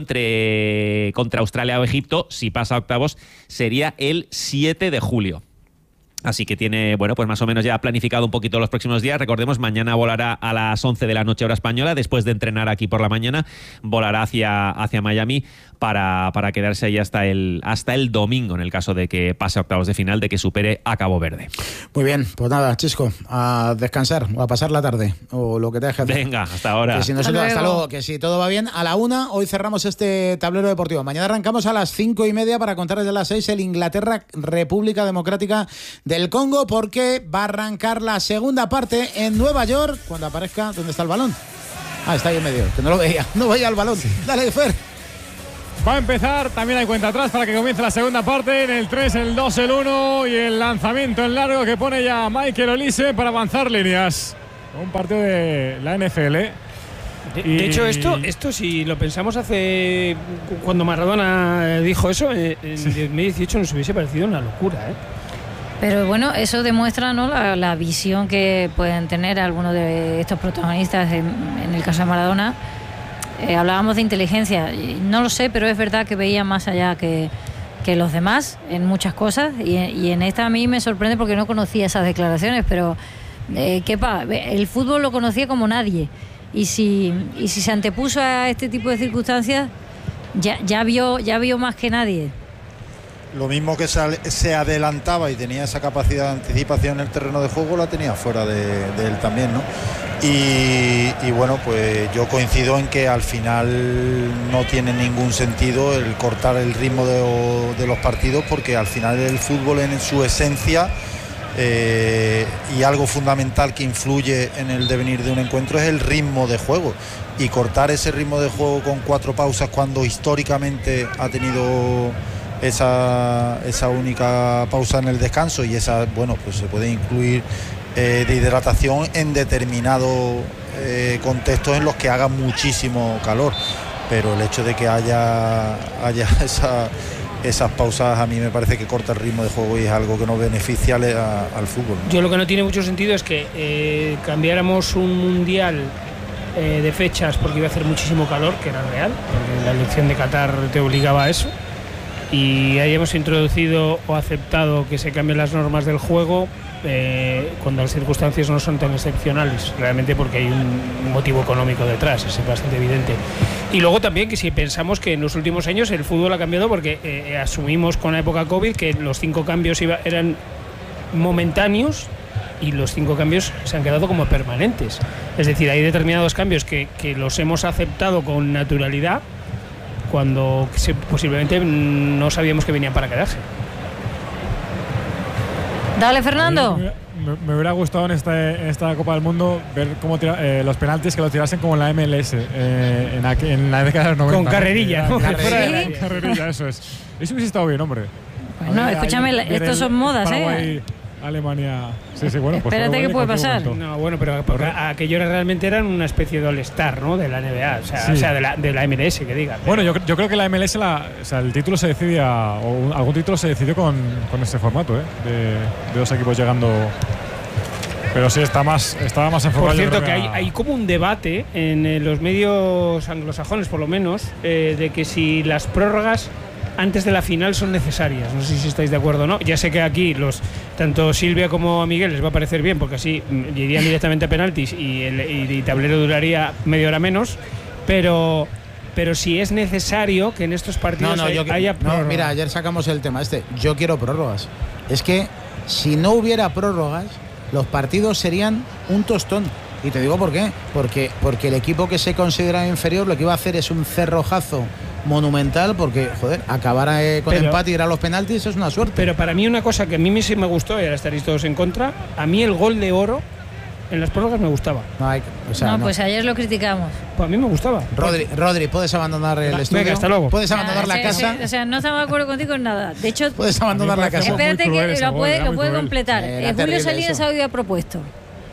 contra Australia o Egipto, si pasa a octavos, sería el 7 de julio. Así que tiene, bueno, pues más o menos ya planificado un poquito los próximos días. Recordemos, mañana volará a las 11 de la noche hora española, después de entrenar aquí por la mañana, volará hacia Miami para quedarse ahí hasta el domingo, en el caso de que pase a octavos de final, de que supere a Cabo Verde. Muy bien, pues nada, Chisco, a descansar o a pasar la tarde, o lo que te deje hacer. Venga, hasta ahora. Que si hasta luego, que si todo va bien, a la 1 hoy cerramos este tablero deportivo. Mañana arrancamos a las 5:30 para contar desde las 6 el Inglaterra-República Democrática del Congo, porque va a arrancar la segunda parte en Nueva York, cuando aparezca. ¿Dónde está el balón? Está ahí en medio, que no lo veía, no veía el balón. Sí. Dale, Fer. Va a empezar, también hay cuenta atrás para que comience la segunda parte. En el 3, el 2, el 1 y el lanzamiento en largo que pone ya Michael Olise para avanzar líneas. Un partido de la NFL. De hecho, esto si lo pensamos cuando Maradona dijo eso, en 2018 nos hubiese parecido una locura, ¿eh? Pero bueno, eso demuestra, ¿no?, la visión que pueden tener algunos de estos protagonistas. En el caso de Maradona, hablábamos de inteligencia. No lo sé, pero es verdad que veía más allá que los demás en muchas cosas. Y en esta a mí me sorprende porque no conocía esas declaraciones, pero el fútbol lo conocía como nadie. Y si se antepuso a este tipo de circunstancias, ya vio más que nadie. Lo mismo que se adelantaba y tenía esa capacidad de anticipación en el terreno de juego, la tenía fuera de él también, ¿no? Y bueno, pues yo coincido en que al final no tiene ningún sentido el cortar el ritmo de los partidos, porque al final el fútbol en su esencia, y algo fundamental que influye en el devenir de un encuentro, es el ritmo de juego, y cortar ese ritmo de juego con 4 pausas cuando históricamente ha tenido esa única pausa en el descanso, y esa, bueno, pues se puede incluir de hidratación en determinados contextos en los que haga muchísimo calor, pero el hecho de que haya esas pausas a mí me parece que corta el ritmo de juego y es algo que no beneficia al fútbol, ¿no? Yo lo que no tiene mucho sentido es que cambiáramos un mundial de fechas porque iba a hacer muchísimo calor, que era real, porque la elección de Qatar te obligaba a eso, y ahí hemos introducido o aceptado que se cambien las normas del juego cuando las circunstancias no son tan excepcionales, realmente porque hay un motivo económico detrás, es bastante evidente. Y luego también que si pensamos que en los últimos años el fútbol ha cambiado, porque asumimos con la época COVID que los 5 cambios eran momentáneos y los 5 cambios se han quedado como permanentes. Es decir, hay determinados cambios que los hemos aceptado con naturalidad cuando posiblemente no sabíamos que venían para quedarse. Dale, Fernando. Me hubiera gustado en esta Copa del Mundo ver cómo los penaltis que los tirasen como en la MLS en la década de los 90. Con carrerilla, ¿no? Carrerilla, eso es. Eso hubiese estado bien, hombre. Bueno, escúchame, estos son modas, Paraguay, Alemania. Sí, bueno, pues espérate, ¿qué puede pasar? No, bueno, pero aquello realmente eran una especie de all-star, ¿no?, de la NBA, o sea de la MLS, que diga. Bueno, yo creo que la MLS, el título se decidía, o algún título se decidió con este formato, de 2 equipos llegando. Pero sí, estaba más enfocado. Por cierto, que hay como un debate en los medios anglosajones, por lo menos, de que si las prórrogas antes de la final son necesarias. No sé si estáis de acuerdo o no. Ya sé que aquí tanto Silvia como a Miguel les va a parecer bien, porque así irían directamente a penaltis y tablero duraría media hora menos, pero si es necesario que en estos partidos haya prórrogas. No, mira, ayer sacamos el tema yo quiero prórrogas. Es que si no hubiera prórrogas, los partidos serían un tostón. Y te digo por qué. Porque el equipo que se considera inferior lo que iba a hacer es un cerrojazo monumental, porque, joder, acabar con empate y ir a los penaltis, eso es una suerte. Pero para mí una cosa que a mí sí me gustó, y ahora estaréis todos en contra, a mí el gol de oro en las prórrogas me gustaba. Pues ayer lo criticamos. Pues a mí me gustaba. Rodri, puedes abandonar el estudio. Venga, hasta luego. Puedes abandonar la casa. O sea, no estamos de acuerdo contigo en nada. De hecho, puedes abandonar la casa. Espérate que lo puede completar. Julio Salinas había propuesto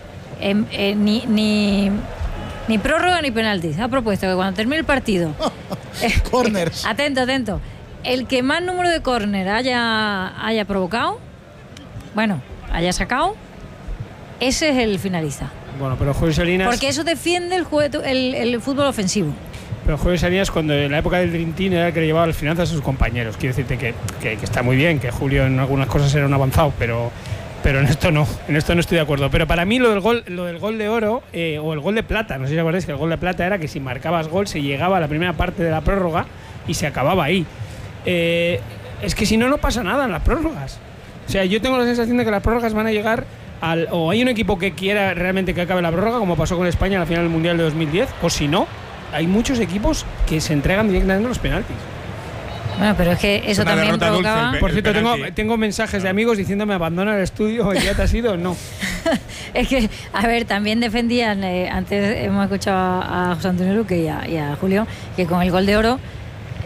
ni prórroga ni penaltis. Ha propuesto que cuando termine el partido corners. Atento. El que más número de córner haya provocado, haya sacado, ese es el finalista. Bueno, pero Julio Salinas, porque eso defiende el fútbol ofensivo. Pero Julio Salinas, cuando en la época del Dream Team, era el que le llevaba las finanzas a sus compañeros. Quiero decirte que está muy bien, que Julio en algunas cosas era un avanzado, pero en esto no estoy de acuerdo. Pero para mí lo del gol de oro, o el gol de plata, no sé si acordáis que el gol de plata era que si marcabas gol se llegaba a la primera parte de la prórroga y se acababa ahí. Es que si no pasa nada en las prórrogas. O sea, yo tengo la sensación de que las prórrogas van a llegar o hay un equipo que quiera realmente que acabe la prórroga, como pasó con España en la final del Mundial de 2010, o si no, hay muchos equipos que se entregan directamente a los penaltis. Bueno, pero es que eso también provocaba... Por cierto, tengo mensajes de amigos diciéndome abandona el estudio, ¿ya te has ido o no? Es que, a ver, también defendían, antes hemos escuchado a José Antonio Luque y a Julio, que con el gol de oro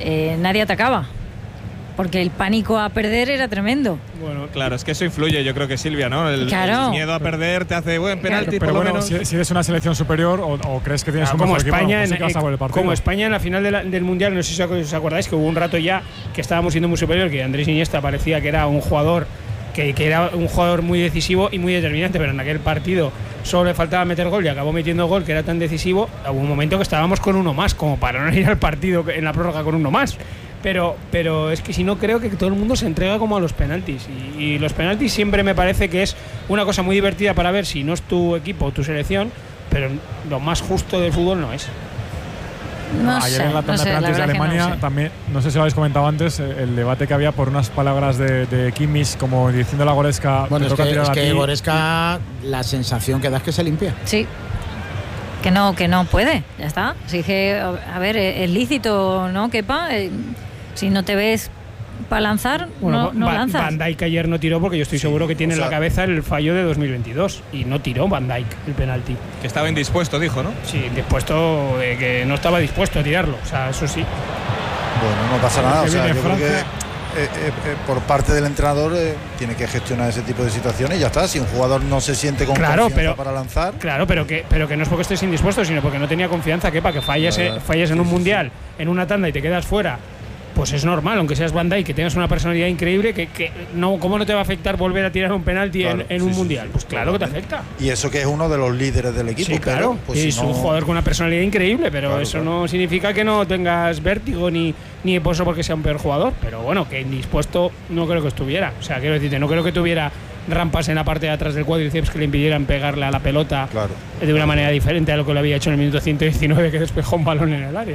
nadie atacaba. Porque el pánico a perder era tremendo. Bueno, claro, es que eso influye, yo creo que Silvia, ¿no? El miedo a perder te hace buen penalti, pero por lo bueno, menos. Si eres una selección superior o crees que tienes un mejor equipo, como España en la final del Mundial, no sé si os acordáis que hubo un rato ya que estábamos siendo muy superior, que Andrés Iniesta parecía que era un jugador que era un jugador muy decisivo y muy determinante, pero en aquel partido solo le faltaba meter gol y acabó metiendo gol, que era tan decisivo. Hubo un momento que estábamos con uno más, como para no ir al partido en la prórroga con uno más. Pero es que si no, creo que todo el mundo se entrega como a los penaltis. Y los penaltis siempre me parece que es una cosa muy divertida para ver si no es tu equipo o tu selección, pero lo más justo del fútbol no es. Ayer en la tanda de penaltis de Alemania también, no sé si lo habéis comentado antes, el debate que había por unas palabras de Kimmich, como diciendo a Goretzka. Bueno, es que Goretzka, la sensación que da es que se limpia. Sí. Que no puede, ya está. Así que, a ver, es lícito, ¿no, Kepa? Si no te ves para lanzar, no lanzas. Van Dijk ayer no tiró porque yo estoy seguro que tiene en la cabeza el fallo de 2022 y no tiró Van Dijk el penalti. Que estaba indispuesto, dijo, ¿no? Sí, indispuesto, que no estaba dispuesto a tirarlo, o sea, eso sí. Bueno, no pasa nada, o sea, yo creo que por parte del entrenador tiene que gestionar ese tipo de situaciones y ya está. Si un jugador no se siente con confianza para lanzar, claro, pero que no es porque estés indispuesto, sino porque no tenía confianza, Kepa, que falles en un mundial, en una tanda y te quedas fuera. Pues es normal, aunque seas Van Dijk, que tengas una personalidad increíble, que no, ¿cómo no te va a afectar volver a tirar un penalti en un mundial? Pues claro que te afecta. Y eso que es uno de los líderes del equipo. Sí, claro. Pues es un jugador con una personalidad increíble, pero eso no significa que no tengas vértigo ni por eso porque sea un peor jugador. Pero bueno, que indispuesto no creo que estuviera. O sea, quiero decirte, no creo que tuviera rampas en la parte de atrás del cuádriceps que le impidieran pegarle a la pelota de una manera diferente a lo que lo había hecho en el minuto 119, que despejó un balón en el área.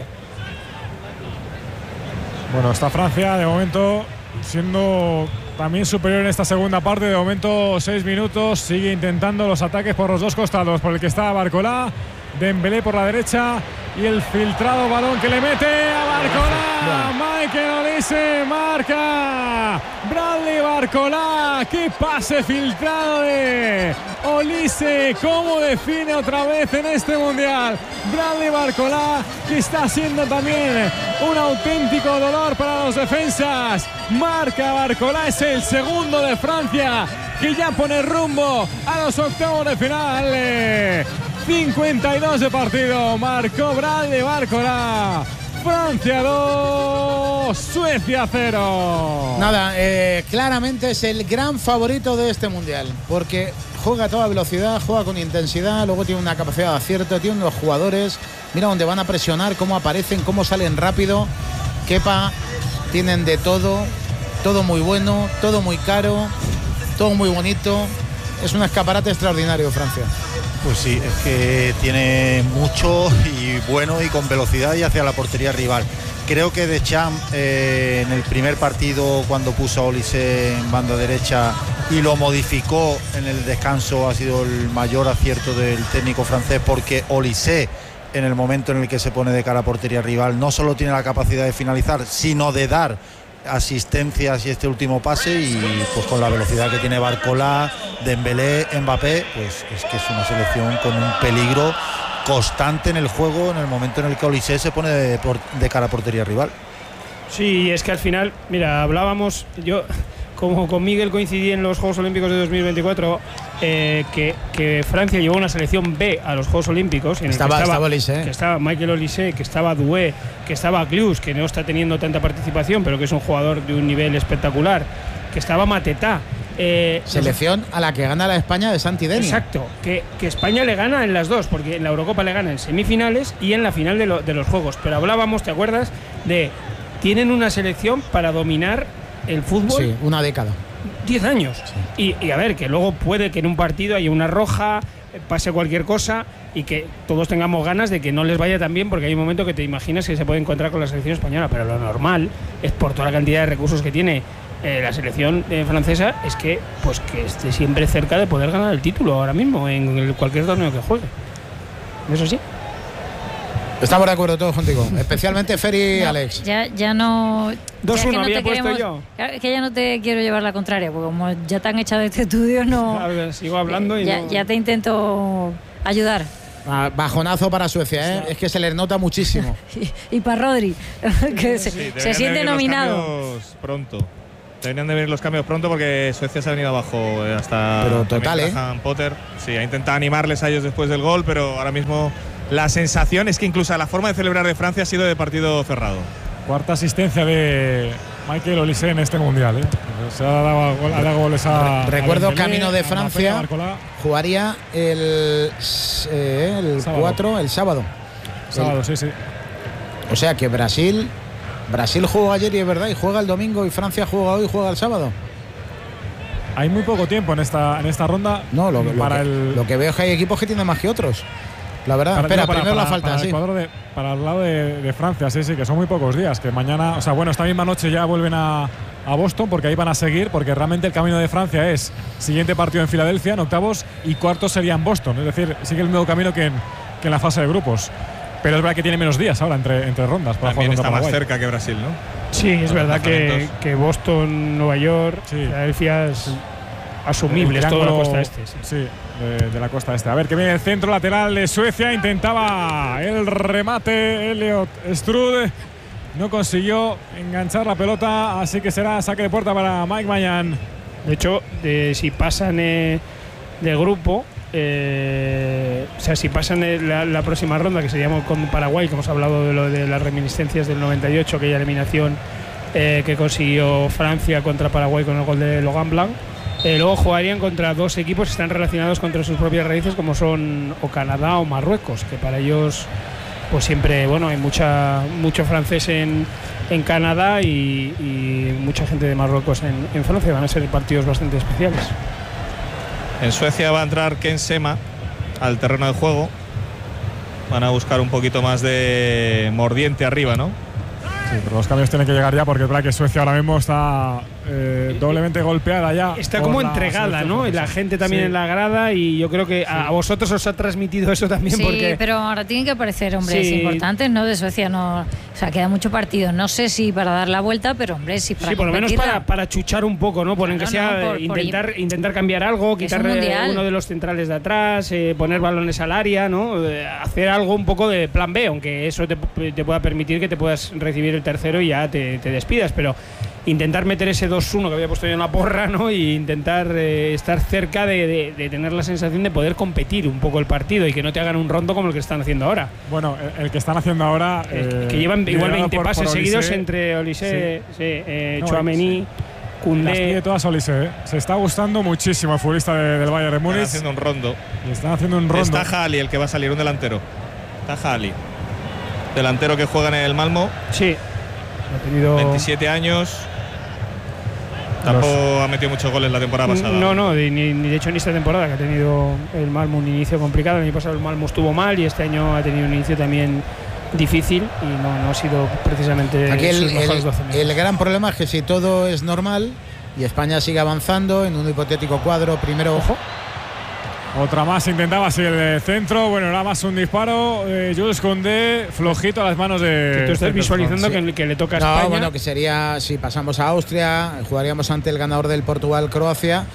Bueno, está Francia de momento siendo también superior en esta segunda parte. De momento 6 minutos, sigue intentando los ataques por los dos costados, por el que está Barcola, Dembélé por la derecha y el filtrado balón que le mete a Barcola. Michael Olise marca. Bradley Barcola, qué pase filtrado de Olise, cómo define otra vez en este mundial. Bradley Barcola, que está siendo también un auténtico dolor para los defensas. Marca Barcola, es el segundo de Francia, que ya pone rumbo a los octavos de final. 52 de partido, marcó Bradley Barcola. Francia 2, Suecia 0. Nada, claramente es el gran favorito de este mundial, porque juega a toda velocidad, juega con intensidad, luego tiene una capacidad de acierto, tiene unos jugadores, mira dónde van a presionar, cómo aparecen, cómo salen rápido. Kepa, tienen de todo muy bueno, todo muy caro, todo muy bonito. Es un escaparate extraordinario, Francia. Pues sí, es que tiene mucho y bueno y con velocidad y hacia la portería rival. Creo que Deschamps en el primer partido, cuando puso a Olise en banda derecha y lo modificó en el descanso, ha sido el mayor acierto del técnico francés, porque Olise, en el momento en el que se pone de cara a portería rival, no solo tiene la capacidad de finalizar, sino de dar asistencias y este último pase, y pues con la velocidad que tiene Barcola, Dembélé, Mbappé, pues es que es una selección con un peligro constante en el juego en el momento en el que Olise se pone de cara a portería rival. Sí, es que al final, mira, hablábamos, yo como con Miguel coincidí en los Juegos Olímpicos de 2024, que Francia llevó una selección B a los Juegos Olímpicos, en el estaba Olise, que estaba Michael Olise, que estaba Doué, que estaba Clus, que no está teniendo tanta participación, pero que es un jugador de un nivel espectacular, que estaba Matetá. Selección a la que gana la España de Santi Denia. Exacto, que España le gana en las dos, porque en la Eurocopa le gana en semifinales y en la final de los Juegos. Pero hablábamos, ¿te acuerdas? De tienen una selección para dominar el fútbol. Sí, una década. 10 años. Sí. Y a ver, que luego puede que en un partido haya una roja, pase cualquier cosa y que todos tengamos ganas de que no les vaya tan bien, porque hay un momento que te imaginas que se puede encontrar con la selección española, pero lo normal es, por toda la cantidad de recursos que tiene la selección francesa, es que pues que esté siempre cerca de poder ganar el título ahora mismo en cualquier torneo que juegue. Eso sí. Estamos de acuerdo todos contigo, especialmente Fer y Alex. Ya no. 2-1 había puesto yo. Es que ya no te quiero llevar la contraria, porque como ya te han echado de este estudio, no. A ver, sigo hablando y ya te intento ayudar. Bajonazo para Suecia, es que se les nota muchísimo. y para Rodri, que se siente nominado. Pronto. Deberían de venir los cambios pronto porque Suecia se ha venido abajo hasta. Pero total, Potter. Sí, ha intentado animarles a ellos después del gol, pero ahora mismo la sensación es que incluso la forma de celebrar de Francia ha sido de partido cerrado. Cuarta asistencia de Michael Olise en este mundial. Se ha dado goles a. Recuerdo, a Dembélé, camino de Francia, jugaría el 4, el sábado. Sí. O sea que Brasil jugó ayer y es verdad, y juega el domingo, y Francia juega hoy y juega el sábado. Hay muy poco tiempo en esta ronda. No, lo que veo es que hay equipos que tienen más que otros. La verdad, primero la falta, sí. Para el lado de Francia, sí, que son muy pocos días. Que mañana, esta misma noche ya vuelven a Boston, porque ahí van a seguir, porque realmente el camino de Francia es siguiente partido en Filadelfia, en octavos, y cuartos sería en Boston. Es decir, sigue el mismo camino que en la fase de grupos. Pero es verdad que tiene menos días ahora entre rondas. Para También jugar está más cerca que Brasil, ¿no? Sí, es verdad que Boston, Nueva York, Filadelfia es asumible, es toda la costa este. Sí, de la costa este. A ver, que viene el centro lateral de Suecia. Intentaba el remate Elliot Strude. No consiguió enganchar la pelota, así que será saque de puerta para Mike Mañán. De hecho, si pasan de grupo, si pasan la próxima ronda, que sería con Paraguay, que hemos hablado de las reminiscencias del 98, aquella eliminación que consiguió Francia contra Paraguay con el gol de Logan Blanc. Luego jugarían contra dos equipos que están relacionados contra sus propias raíces, como son o Canadá o Marruecos, que para ellos pues siempre hay mucho francés en Canadá y mucha gente de Marruecos en Francia. Van a ser partidos bastante especiales. En Suecia va a entrar Ken Sema al terreno de juego. Van a buscar un poquito más de mordiente arriba, ¿no? Sí, pero los cambios tienen que llegar ya, porque es verdad que Suecia ahora mismo está doblemente golpeada ya. Está como entregada, ¿no? Y la gente también en la grada, y yo creo que a vosotros os ha transmitido eso también. Sí, porque pero ahora tienen que aparecer hombres importantes, ¿no? De Suecia no. O sea, queda mucho partido. No sé si para dar la vuelta, pero hombre, sí para. Sí, por lo menos para chuchar un poco, ¿no? Por que sea intentar cambiar algo, quitar uno de los centrales de atrás, poner balones al área, ¿no? Hacer algo un poco de plan B, aunque eso te pueda permitir que te puedas recibir el tercero y ya te despidas, pero intentar meter ese 2-1 que había puesto yo en la porra, ¿no? Y intentar estar cerca de tener la sensación de poder competir un poco el partido y que no te hagan un rondo como el que están haciendo ahora. Bueno, el que están haciendo ahora, que llevan igual 20 pases seguidos entre Olise, Tchouaméni, Koundé. Todas Olise, Se está gustando muchísimo el futbolista del Bayern de Múnich. Están haciendo un rondo. Están haciendo un rondo. Está Jali el que va a salir, un delantero. Está Jali, delantero que juega en el Malmo. Sí. Ha tenido 27 años. Tampoco ha metido muchos goles la temporada pasada. No, ni de hecho ni esta temporada, que ha tenido el Malmo un inicio complicado. El año pasado el Malmo estuvo mal y este año ha tenido un inicio también difícil y no ha sido precisamente aquí sus mejores 12 meses. El gran problema es que si todo es normal y España sigue avanzando en un hipotético cuadro, primero ojo. Otra más intentaba así el centro. Bueno, era más un disparo. Jules Koundé, flojito a las manos de. Tú estás visualizando que le toca a España. No, bueno, que sería si pasamos a Austria, jugaríamos ante el ganador del Portugal-Croacia.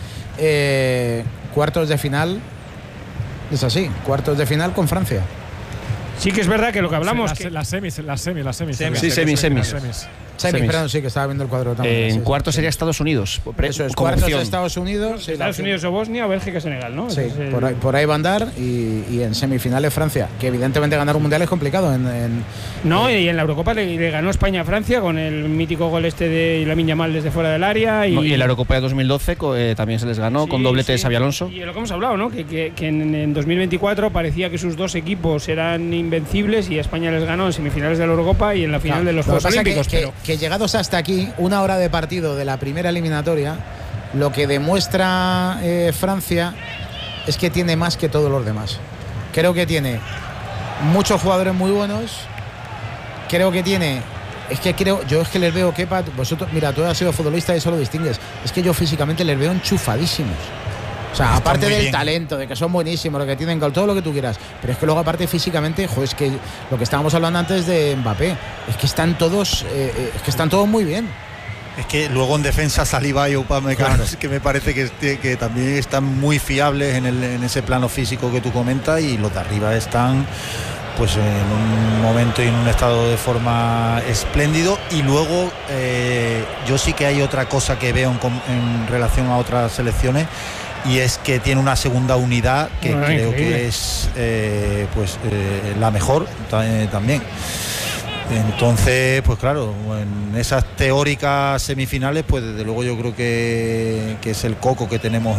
Cuartos de final. Es así, cuartos de final con Francia. Sí que es verdad que lo que hablamos… Las semis. Sí, semis. Perdón, sí, que estaba viendo el cuadro también. En cuartos sería Estados Unidos. Eso es, cuartos de Estados Unidos. Estados Unidos o Bosnia o Bélgica o Senegal, ¿no? Sí, por ahí va a andar y en semifinales Francia, que evidentemente ganar un mundial es complicado. Y en la Eurocopa le ganó España a Francia con el mítico gol de Lamine Yamal desde fuera del área. Y en la Eurocopa de 2012 también se les ganó con doblete de Xabi Alonso. Y lo que hemos hablado, ¿no? Que en 2024 parecía que sus dos equipos eran invencibles y España les ganó en semifinales de la Eurocopa y en la final de los Juegos Olímpicos. Que llegados hasta aquí, una hora de partido de la primera eliminatoria, lo que demuestra Francia es que tiene más que todos los demás. Creo que tiene muchos jugadores muy buenos. Creo que tiene… Yo es que les veo, Kepa, vosotros, mira, tú has sido futbolista y eso lo distingues. Es que yo físicamente les veo enchufadísimos. O sea, aparte del talento, de que son buenísimos, lo que tienen gol, todo lo que tú quieras. Pero es que luego, aparte físicamente, es que lo que estábamos hablando antes de Mbappé, es que están todos muy bien. Es que luego en defensa Saliba y Upamecano, claro, que me parece que también están muy fiables en ese plano físico que tú comentas, y los de arriba están pues en un momento y en un estado de forma espléndido. Y luego yo sí que hay otra cosa que veo en relación a otras selecciones, y es que tiene una segunda unidad que creo increíble, que es la mejor también. Entonces, pues claro, en esas teóricas semifinales, pues desde luego yo creo que es el coco que tenemos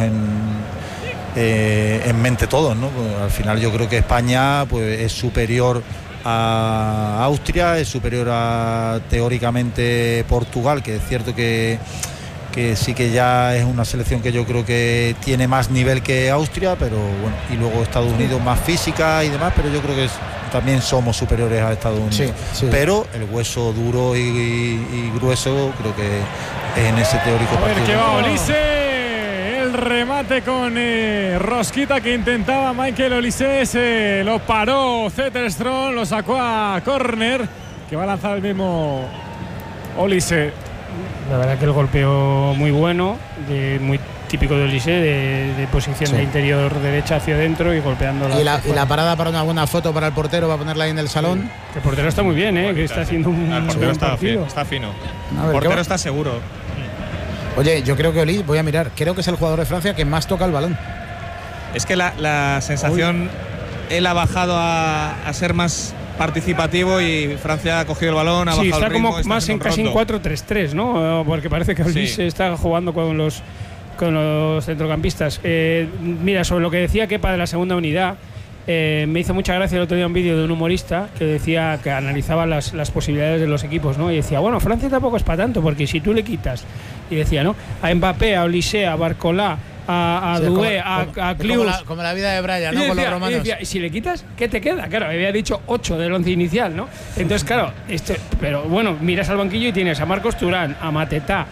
en mente todos, ¿no? Pues al final yo creo que España pues es superior a Austria, es superior a teóricamente Portugal, que es cierto que sí que ya es una selección que yo creo que tiene más nivel que Austria, pero bueno, y luego Estados Unidos más física y demás, pero yo creo que también somos superiores a Estados Unidos. Sí. Pero el hueso duro y grueso creo que es en ese teórico partido. A ver qué va Olise, el remate con rosquita que intentaba Michael Olise, lo paró Zetterström, lo sacó a córner, que va a lanzar el mismo Olise. La verdad que el golpeo muy bueno, muy típico de Olise, de posición de interior derecha hacia adentro y golpeando y la parada para una buena foto para el portero, va a ponerla ahí en el salón. Sí. El portero está muy bien, que está haciendo un buen partido. Está fino. El portero está seguro. Oye, yo creo que Olise, voy a mirar, creo que es el jugador de Francia que más toca el balón. Es que la sensación, él ha bajado a ser más participativo y Francia ha cogido el balón, ha bajado está el ritmo, como más en casi en 4-3-3, ¿no? Porque parece que Olise está jugando con los centrocampistas. Mira, sobre lo que decía Kepa de la segunda unidad, me hizo mucha gracia el otro día un vídeo de un humorista que decía, que analizaba las posibilidades de los equipos, ¿no? Y decía, bueno, Francia tampoco es para tanto, porque si tú le quitas, y decía, ¿no?, a Mbappé, a Olise, a Barcola, a Doué, a Klius, como la vida de Brian, ¿no? Con los romanos. Y si le quitas, ¿qué te queda? Claro, había dicho 8 del 11 inicial, ¿no? Entonces, claro, pero bueno, miras al banquillo y tienes a Marcos Thuram, a Mateta,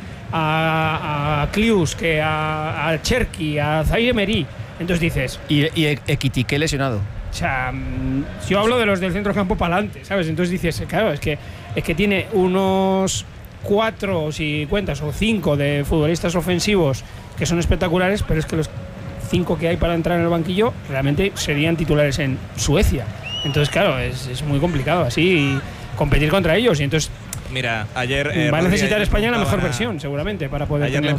a Klius, a Cherki, a Zaire Emery. Entonces dices... Y Ekitike lesionado. O sea, yo hablo de los del centro campo para adelante, ¿sabes? Entonces dices, claro, es que tiene unos 4, si cuentas, o 5 de futbolistas ofensivos que son espectaculares, pero es que los 5 que hay para entrar en el banquillo realmente serían titulares en Suecia. Entonces, claro, es muy complicado así competir contra ellos. Y entonces, mira, ayer va a necesitar España la mejor versión, seguramente, para poder ayer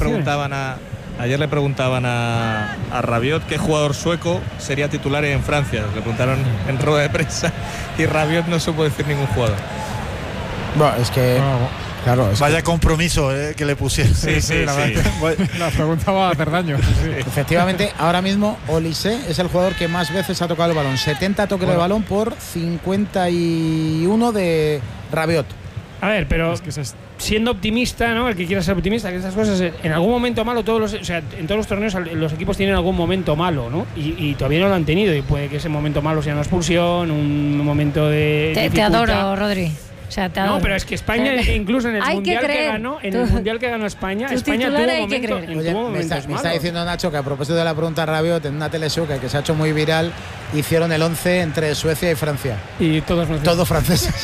le preguntaban a Rabiot qué jugador sueco sería titular en Francia. Le preguntaron en rueda de prensa y Rabiot no supo decir ningún jugador. Bueno, es que... Claro, vaya compromiso que le pusieron. Sí, la verdad. La pregunta va a hacer daño. Sí. Efectivamente, ahora mismo Olise es el jugador que más veces ha tocado el balón. 70 toques de balón por 51 de Rabiot. A ver, pero siendo optimista, ¿no? El que quiera ser optimista, que esas cosas, en algún momento malo, en todos los torneos los equipos tienen algún momento malo, ¿no? Y todavía no lo han tenido, y puede que ese momento malo sea una expulsión, un momento de te adoro, Rodri. O sea, no, pero es que España, incluso en el mundial que ganó España tuvo momentos me está diciendo Nacho que a propósito de la pregunta Rabiot, en una teleshow que se ha hecho muy viral, hicieron el 11 entre Suecia y Francia. Y todos franceses.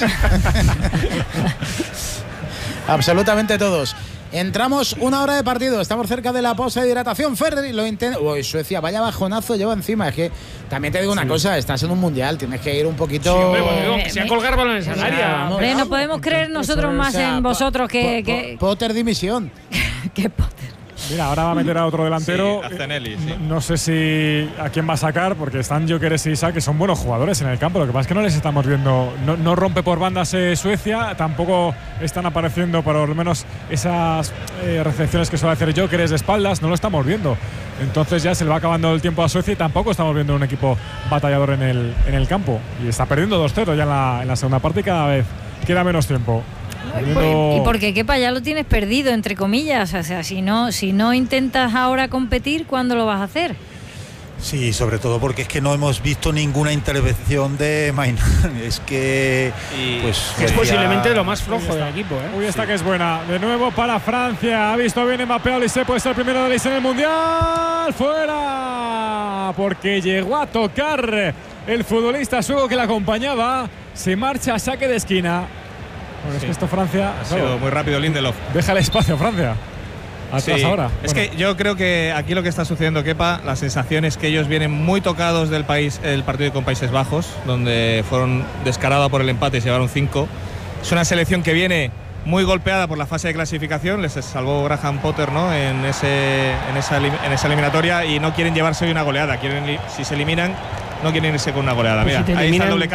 Absolutamente todos. Entramos 1 hora de partido, estamos cerca de la pausa de hidratación. Ferri lo intenta. Uy, Suecia, vaya bajonazo lleva encima. Es que también te digo una cosa, estás en un mundial, tienes que ir un poquito. Sí, hombre, pues digo, que sea colgar balones al área. Hombre, no podemos creer nosotros más en vosotros que. Potter dimisión. ¿Qué Potter? Mira, ahora va a meter a otro delantero. Sí, a Zenelli, no sé si a quién va a sacar, porque están Gyökeres y Isak, que son buenos jugadores en el campo. Lo que pasa es que no les estamos viendo. No rompe por bandas Suecia, tampoco están apareciendo por lo menos esas recepciones que suele hacer Gyökeres de espaldas. No lo estamos viendo. Entonces ya se le va acabando el tiempo a Suecia y tampoco estamos viendo un equipo batallador en el campo. Y está perdiendo 2-0 ya en la segunda parte y cada vez queda menos tiempo. Y porque Kepa ya lo tienes perdido, entre comillas. O sea, si no intentas ahora competir, ¿cuándo lo vas a hacer? Sí, sobre todo porque es que no hemos visto ninguna intervención de Maynard. Es que es posiblemente lo más flojo del equipo, Uy, esta que es buena. De nuevo para Francia. Ha visto bien Mbappé. Olise puede ser el primero de Olise en el Mundial. ¡Fuera! Porque llegó a tocar el futbolista sueco que la acompañaba. Se marcha a saque de esquina. Porque es que esto Francia ha sido muy rápido Lindelof. Deja el espacio a Francia. Atrás ahora. Es que yo creo que aquí lo que está sucediendo, Kepa, la sensación es que ellos vienen muy tocados del partido con Países Bajos, donde fueron descarados por el empate y se llevaron 5. Es una selección que viene muy golpeada por la fase de clasificación, les salvó Graham Potter, ¿no?, en esa eliminatoria, y no quieren llevarse hoy una goleada. Si se eliminan, no quieren irse con una goleada. Mira, si ahí está el doble